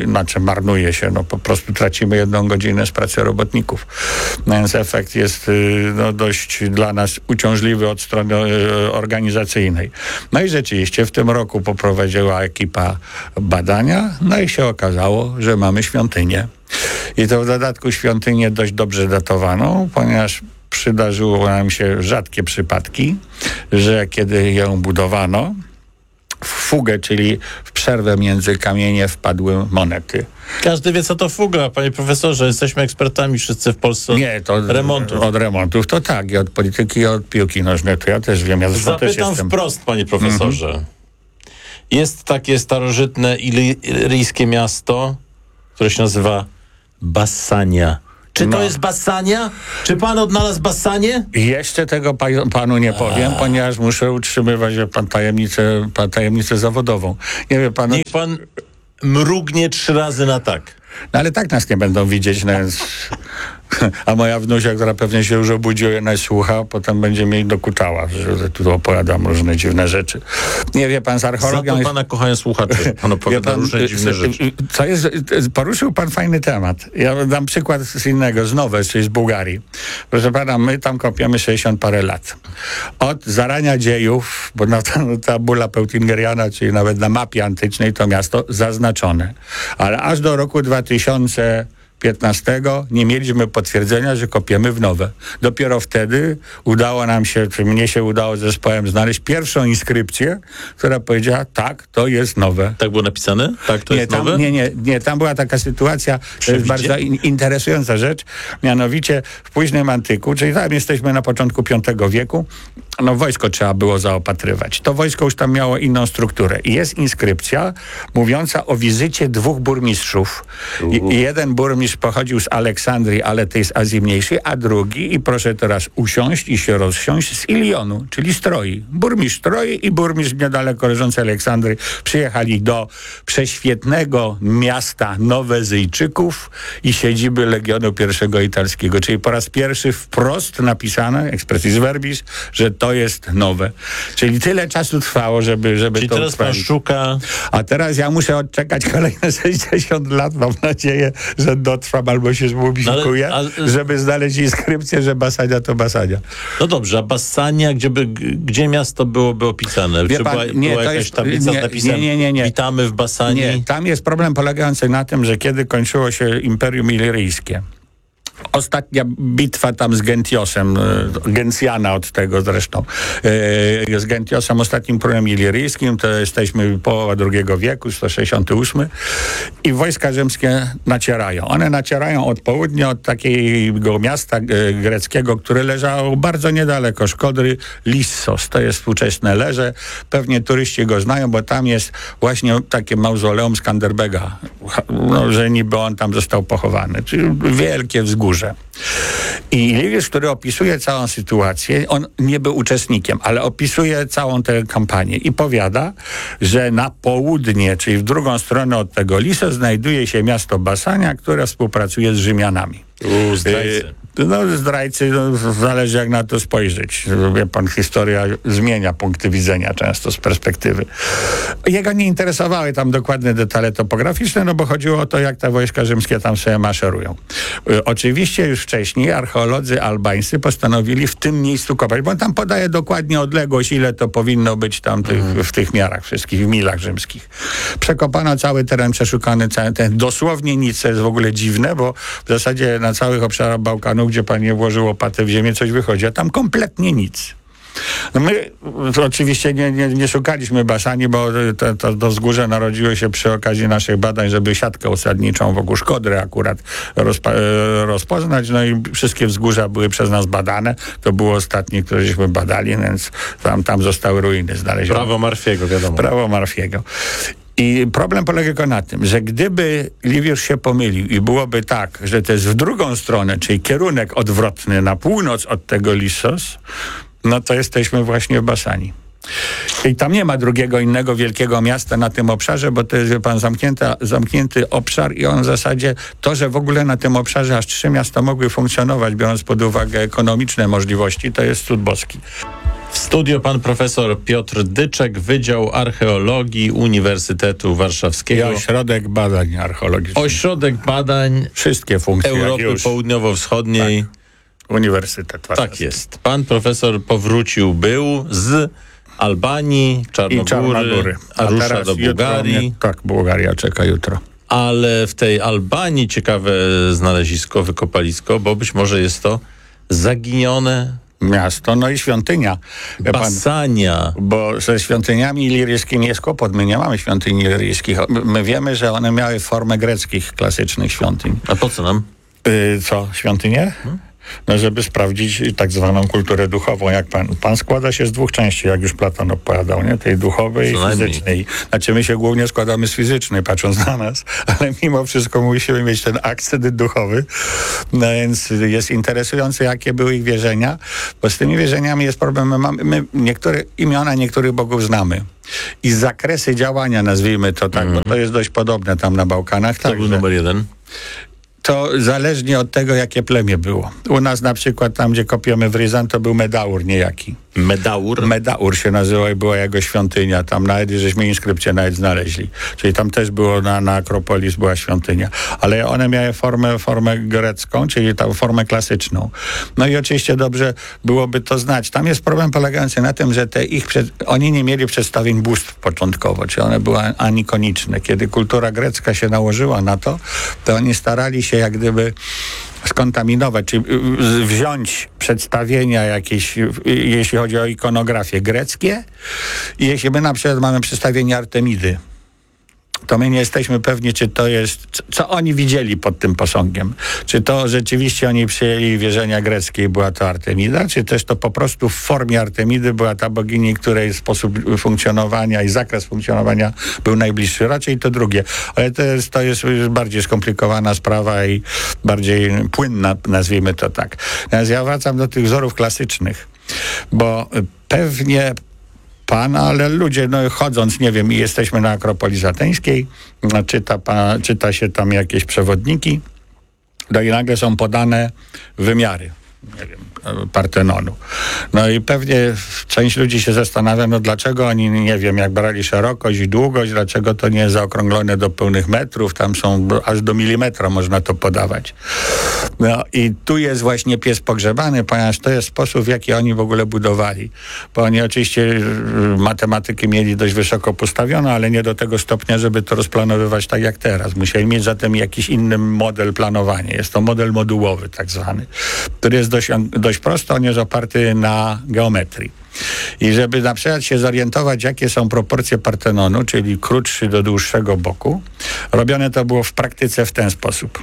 marnuje się, no po prostu tracimy 1 godzinę z pracy robotników. No więc efekt jest no, dość dla nas uciążliwy od strony organizacyjnej. No i rzeczywiście w tym roku poprowadziła ekipa badania, no i się okazało, że mamy świątynię. I to w dodatku świątynię dość dobrze datowaną, ponieważ przydarzyło nam się rzadkie przypadki, że kiedy ją budowano, w fugę, czyli w przerwę między kamienie wpadły monety. Każdy wie, co to fuga, panie profesorze. Jesteśmy ekspertami wszyscy w Polsce od remontów. Od remontów to tak, i od polityki, i od piłki nożnej, to ja też wiem. Ja Zapytam wprost, panie profesorze. Jest takie starożytne ilijskie miasto, które się nazywa Bassania. Czy to jest Bassania? Czy pan odnalazł Bassanię? Jeszcze tego panu nie powiem, ponieważ muszę utrzymywać tajemnicę zawodową. Nie wie pan. Niech pan mrugnie 3 razy na tak. No ale tak nas nie będą widzieć, no więc... A moja wnusia, która pewnie się już obudziła, nas słucha, potem będzie mi dokuczała, że tu opowiadam różne dziwne rzeczy. Nie wie pan, z archeologią... Za to pana kochają słuchacze, że pan opowiada różne dziwne rzeczy. Poruszył pan fajny temat. Ja dam przykład z innego, z Nowej, czyli z Bułgarii. Proszę pana, my tam kopiemy 60 parę lat. Od zarania dziejów, bo na tabula peutingeriana, czyli nawet na mapie antycznej, to miasto zaznaczone. Ale aż do roku 2015 nie mieliśmy potwierdzenia, że kopiemy w nowe. Dopiero wtedy udało nam się, czy mnie się udało z zespołem znaleźć pierwszą inskrypcję, która powiedziała, tak, to jest nowe. Tak było napisane? Tak, to jest nowe? Nie, tam była taka sytuacja, to jest bardzo interesująca rzecz, mianowicie w późnym antyku, czyli tam jesteśmy na początku V wieku, wojsko trzeba było zaopatrywać. To wojsko już tam miało inną strukturę. I jest inskrypcja mówiąca o wizycie 2 burmistrzów. I jeden burmistrz pochodził z Aleksandrii, ale tej z Azji Mniejszej, a drugi, i proszę teraz usiąść i się rozsiąść, z Ilionu, czyli z Troi. Burmistrz Troi i burmistrz niedaleko leżącej Aleksandrii przyjechali do prześwietnego miasta Nowezyjczyków i siedziby Legionu I Italskiego. Czyli po raz pierwszy wprost napisane, expressis verbis, że to jest nowe. Czyli tyle czasu trwało, żeby Czyli to teraz pan uchwalić. szuka... A teraz ja muszę odczekać kolejne 60 lat. Mam nadzieję, że dotrwam albo się zmobilikuję, żeby znaleźć inskrypcję, że Bassania to Bassania. No dobrze, a Bassania, gdzie miasto byłoby opisane? Czy była jakaś tablica z napisem nie. Witamy w Bassanii? Nie, tam jest problem polegający na tym, że kiedy kończyło się Imperium Iliryjskie, ostatnia bitwa tam z Gentiosem, Gencjana od tego zresztą, z Gentiosem, ostatnim królem iliryjskim, to jesteśmy połowa II wieku, 168, i wojska rzymskie nacierają. One nacierają od południa, od takiego miasta greckiego, które leżało bardzo niedaleko Szkodry, Lissos. To jest współczesne Lerze. Pewnie turyści go znają, bo tam jest właśnie takie mauzoleum Skanderbega, że niby on tam został pochowany. Czyli wielkie wzgórze. I Liviusz, który opisuje całą sytuację, on nie był uczestnikiem, ale opisuje całą tę kampanię i powiada, że na południe, czyli w drugą stronę od tego Lissos, znajduje się miasto Bassania, które współpracuje z Rzymianami. Zdrajcy. Zdrajcy, zależy jak na to spojrzeć. Wie pan, historia zmienia punkty widzenia często z perspektywy. Jego nie interesowały tam dokładne detale topograficzne, bo chodziło o to, jak te wojska rzymskie tam sobie maszerują. Oczywiście już wcześniej archeolodzy albańscy postanowili w tym miejscu kopać, bo on tam podaje dokładnie odległość, ile to powinno być tam w tych miarach wszystkich, w milach rzymskich. Przekopano cały teren, przeszukany cały ten, dosłownie nic, co jest w ogóle dziwne, bo w zasadzie na całych obszarach Bałkanów, gdzie pan nie włożył łopatę w ziemię, coś wychodzi, a tam kompletnie nic. No my oczywiście nie szukaliśmy Bassanii, bo to wzgórze narodziło się przy okazji naszych badań, żeby siatkę osadniczą wokół Szkodry akurat rozpoznać. No i wszystkie wzgórza były przez nas badane. To było ostatnie, które żeśmy badali, więc tam zostały ruiny znalezione. Prawo Marfiego, wiadomo. Prawo Marfiego. I problem polega tylko na tym, że gdyby Liviusz się pomylił i byłoby tak, że to jest w drugą stronę, czyli kierunek odwrotny na północ od tego Lissos, no to jesteśmy właśnie w Bassanii. I tam nie ma drugiego innego wielkiego miasta na tym obszarze, bo to jest, wie pan, zamknięty obszar i on w zasadzie to, że w ogóle na tym obszarze aż 3 miasta mogły funkcjonować, biorąc pod uwagę ekonomiczne możliwości, to jest cud boski. W studio pan profesor Piotr Dyczek, Wydział Archeologii Uniwersytetu Warszawskiego. I Ośrodek Badań Archeologicznych. Ośrodek Badań wszystkie funkcje Europy Południowo-Wschodniej. Tak. Uniwersytet Warszawski. Tak jest. Pan profesor był z Albanii, Czarnogóry, a rusza do Bułgarii. Tak, Bułgaria czeka jutro. Ale w tej Albanii ciekawe znalezisko, wykopalisko, bo być może jest to zaginione miasto, no i świątynia. Bassania. Bo ze świątyniami iliryjskimi jest kłopot. My nie mamy świątyń iliryjskich. My wiemy, że one miały formę greckich, klasycznych świątyń. A po co nam? Co? Świątynie? No, żeby sprawdzić tak zwaną kulturę duchową. Jak pan składa się z 2 części, jak już Platon opowiadał, nie? Tej duchowej i fizycznej. Znaczy my się głównie składamy z fizycznej, patrząc na nas, ale mimo wszystko musimy mieć ten akcent duchowy. No więc jest interesujące, jakie były ich wierzenia, bo z tymi wierzeniami jest problem. My niektóre imiona niektórych bogów znamy. I zakresy działania, nazwijmy to tak, bo to jest dość podobne tam na Bałkanach. To był numer 1. To zależnie od tego, jakie plemię było. U nas na przykład tam, gdzie kopiemy w Ryzan, to był Medaur niejaki. Medaur? Medaur się nazywał i była jego świątynia. Tam nawet, żeśmy inskrypcję nawet znaleźli. Czyli tam też było na Akropolis była świątynia. Ale one miały formę grecką, czyli tą formę klasyczną. No i oczywiście dobrze byłoby to znać. Tam jest problem polegający na tym, że oni nie mieli przedstawień bóstw początkowo, czyli one były anikoniczne. Kiedy kultura grecka się nałożyła na to oni starali się jak gdyby skontaminować, czyli wziąć przedstawienia jakieś, jeśli chodzi o ikonografię greckie i jeśli my na przykład mamy przedstawienie Artemidy, to my nie jesteśmy pewni, czy to jest, co oni widzieli pod tym posągiem. Czy to rzeczywiście oni przyjęli wierzenia greckie i była to Artemida, czy też to po prostu w formie Artemidy była ta bogini, której sposób funkcjonowania i zakres funkcjonowania był najbliższy. Raczej to drugie. Ale to jest bardziej skomplikowana sprawa i bardziej płynna, nazwijmy to tak. Natomiast ja wracam do tych wzorów klasycznych, bo pewnie ale ludzie, chodząc, nie wiem, i jesteśmy na Akropolii Ateńskiej, czyta się tam jakieś przewodniki, i nagle są podane wymiary, nie wiem, Partenonu. No i pewnie część ludzi się zastanawia, dlaczego oni, nie wiem, jak brali szerokość i długość, dlaczego to nie jest zaokrąglone do pełnych metrów, tam są aż do milimetra można to podawać. No i tu jest właśnie pies pogrzebany, ponieważ to jest sposób, w jaki oni w ogóle budowali. Bo oni oczywiście matematyki mieli dość wysoko postawioną, ale nie do tego stopnia, żeby to rozplanowywać tak jak teraz. Musieli mieć zatem jakiś inny model planowania. Jest to model modułowy tak zwany, który jest dość prosty, on jest oparty na geometrii. I żeby na przykład się zorientować, jakie są proporcje Partenonu, czyli krótszy do dłuższego boku, robione to było w praktyce w ten sposób.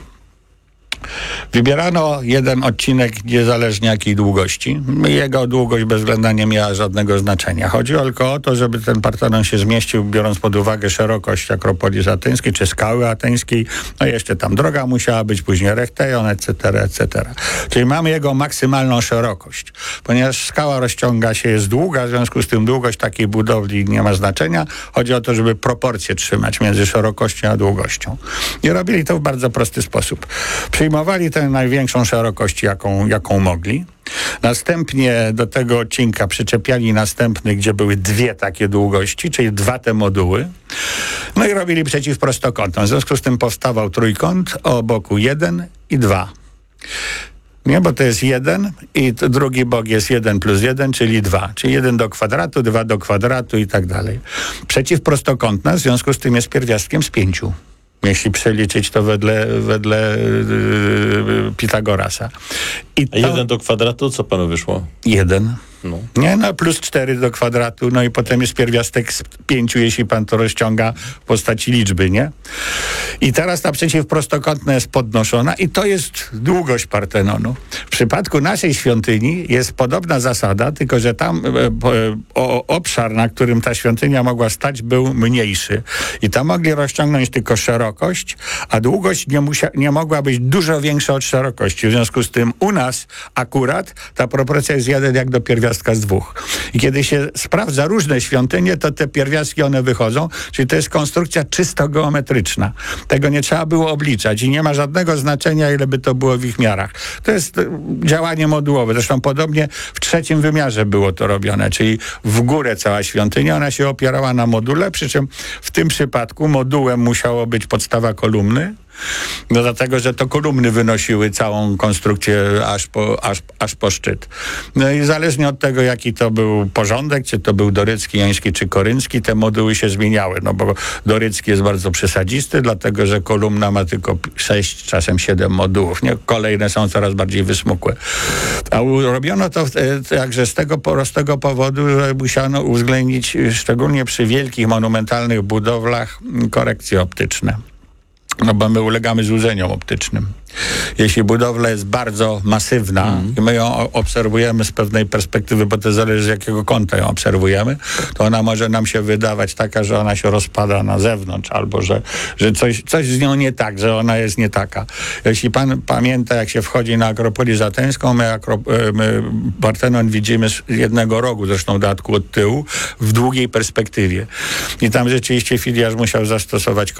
Wybierano jeden odcinek niezależnie jakiej długości. Jego długość bezwzględna nie miała żadnego znaczenia. Chodziło tylko o to, żeby ten Partenon się zmieścił, biorąc pod uwagę szerokość Akropolii Ateńskiej czy skały ateńskiej. No jeszcze tam droga musiała być, później Rechteion, etc., etc. Czyli mamy jego maksymalną szerokość. Ponieważ skała rozciąga się, jest długa, w związku z tym długość takiej budowli nie ma znaczenia. Chodzi o to, żeby proporcje trzymać między szerokością a długością. I robili to w bardzo prosty sposób. Przyjmowali tę największą szerokość, jaką mogli. Następnie do tego odcinka przyczepiali następny, gdzie były dwie takie długości, czyli dwa te moduły. No i robili przeciwprostokątną. W związku z tym powstawał trójkąt o boku 1 i 2. Nie, bo to jest 1 i drugi bok jest 1 plus 1, czyli 2. Czyli 1 do kwadratu, 2 do kwadratu i tak dalej. Przeciwprostokątna w związku z tym jest pierwiastkiem z 5. Jeśli przeliczyć to wedle Pitagorasa. A 1 do kwadratu, co panu wyszło? 1. No. Nie, plus 4 do kwadratu, no i potem jest pierwiastek z 5, jeśli pan to rozciąga w postaci liczby, nie? I teraz ta przeciwprostokątna jest podnoszona i to jest długość Partenonu. W przypadku naszej świątyni jest podobna zasada, tylko że tam obszar, na którym ta świątynia mogła stać, był mniejszy. I tam mogli rozciągnąć tylko szerokość, a długość nie mogła być dużo większa od szerokości. W związku z tym u nas akurat ta proporcja jest 1 jak do pierwiastka z 2. I kiedy się sprawdza różne świątynie, to te pierwiastki one wychodzą, czyli to jest konstrukcja czysto geometryczna. Tego nie trzeba było obliczać i nie ma żadnego znaczenia, ile by to było w ich miarach. To jest działanie modułowe. Zresztą podobnie w trzecim wymiarze było to robione, czyli w górę cała świątynia, ona się opierała na module, przy czym w tym przypadku modułem musiało być podstawa kolumny, no dlatego, że to kolumny wynosiły całą konstrukcję aż po szczyt. No i zależnie od tego, jaki to był porządek, czy to był dorycki, joński, czy koryncki, te moduły się zmieniały, no bo dorycki jest bardzo przesadzisty, dlatego, że kolumna ma tylko 6, czasem 7 modułów, nie? Kolejne są coraz bardziej wysmukłe. A robiono to także z tego prostego powodu, że musiano uwzględnić, szczególnie przy wielkich, monumentalnych budowlach, korekcje optyczne. No bo my ulegamy złudzeniom optycznym. Jeśli budowla jest bardzo masywna i my ją obserwujemy z pewnej perspektywy, bo to zależy z jakiego kąta ją obserwujemy, to ona może nam się wydawać taka, że ona się rozpada na zewnątrz, albo że coś z nią nie tak, że ona jest nie taka. Jeśli pan pamięta, jak się wchodzi na Akropolię Ateńską, my Partenon widzimy z jednego rogu, zresztą dodatku od tyłu, w długiej perspektywie. I tam rzeczywiście Fidiasz musiał zastosować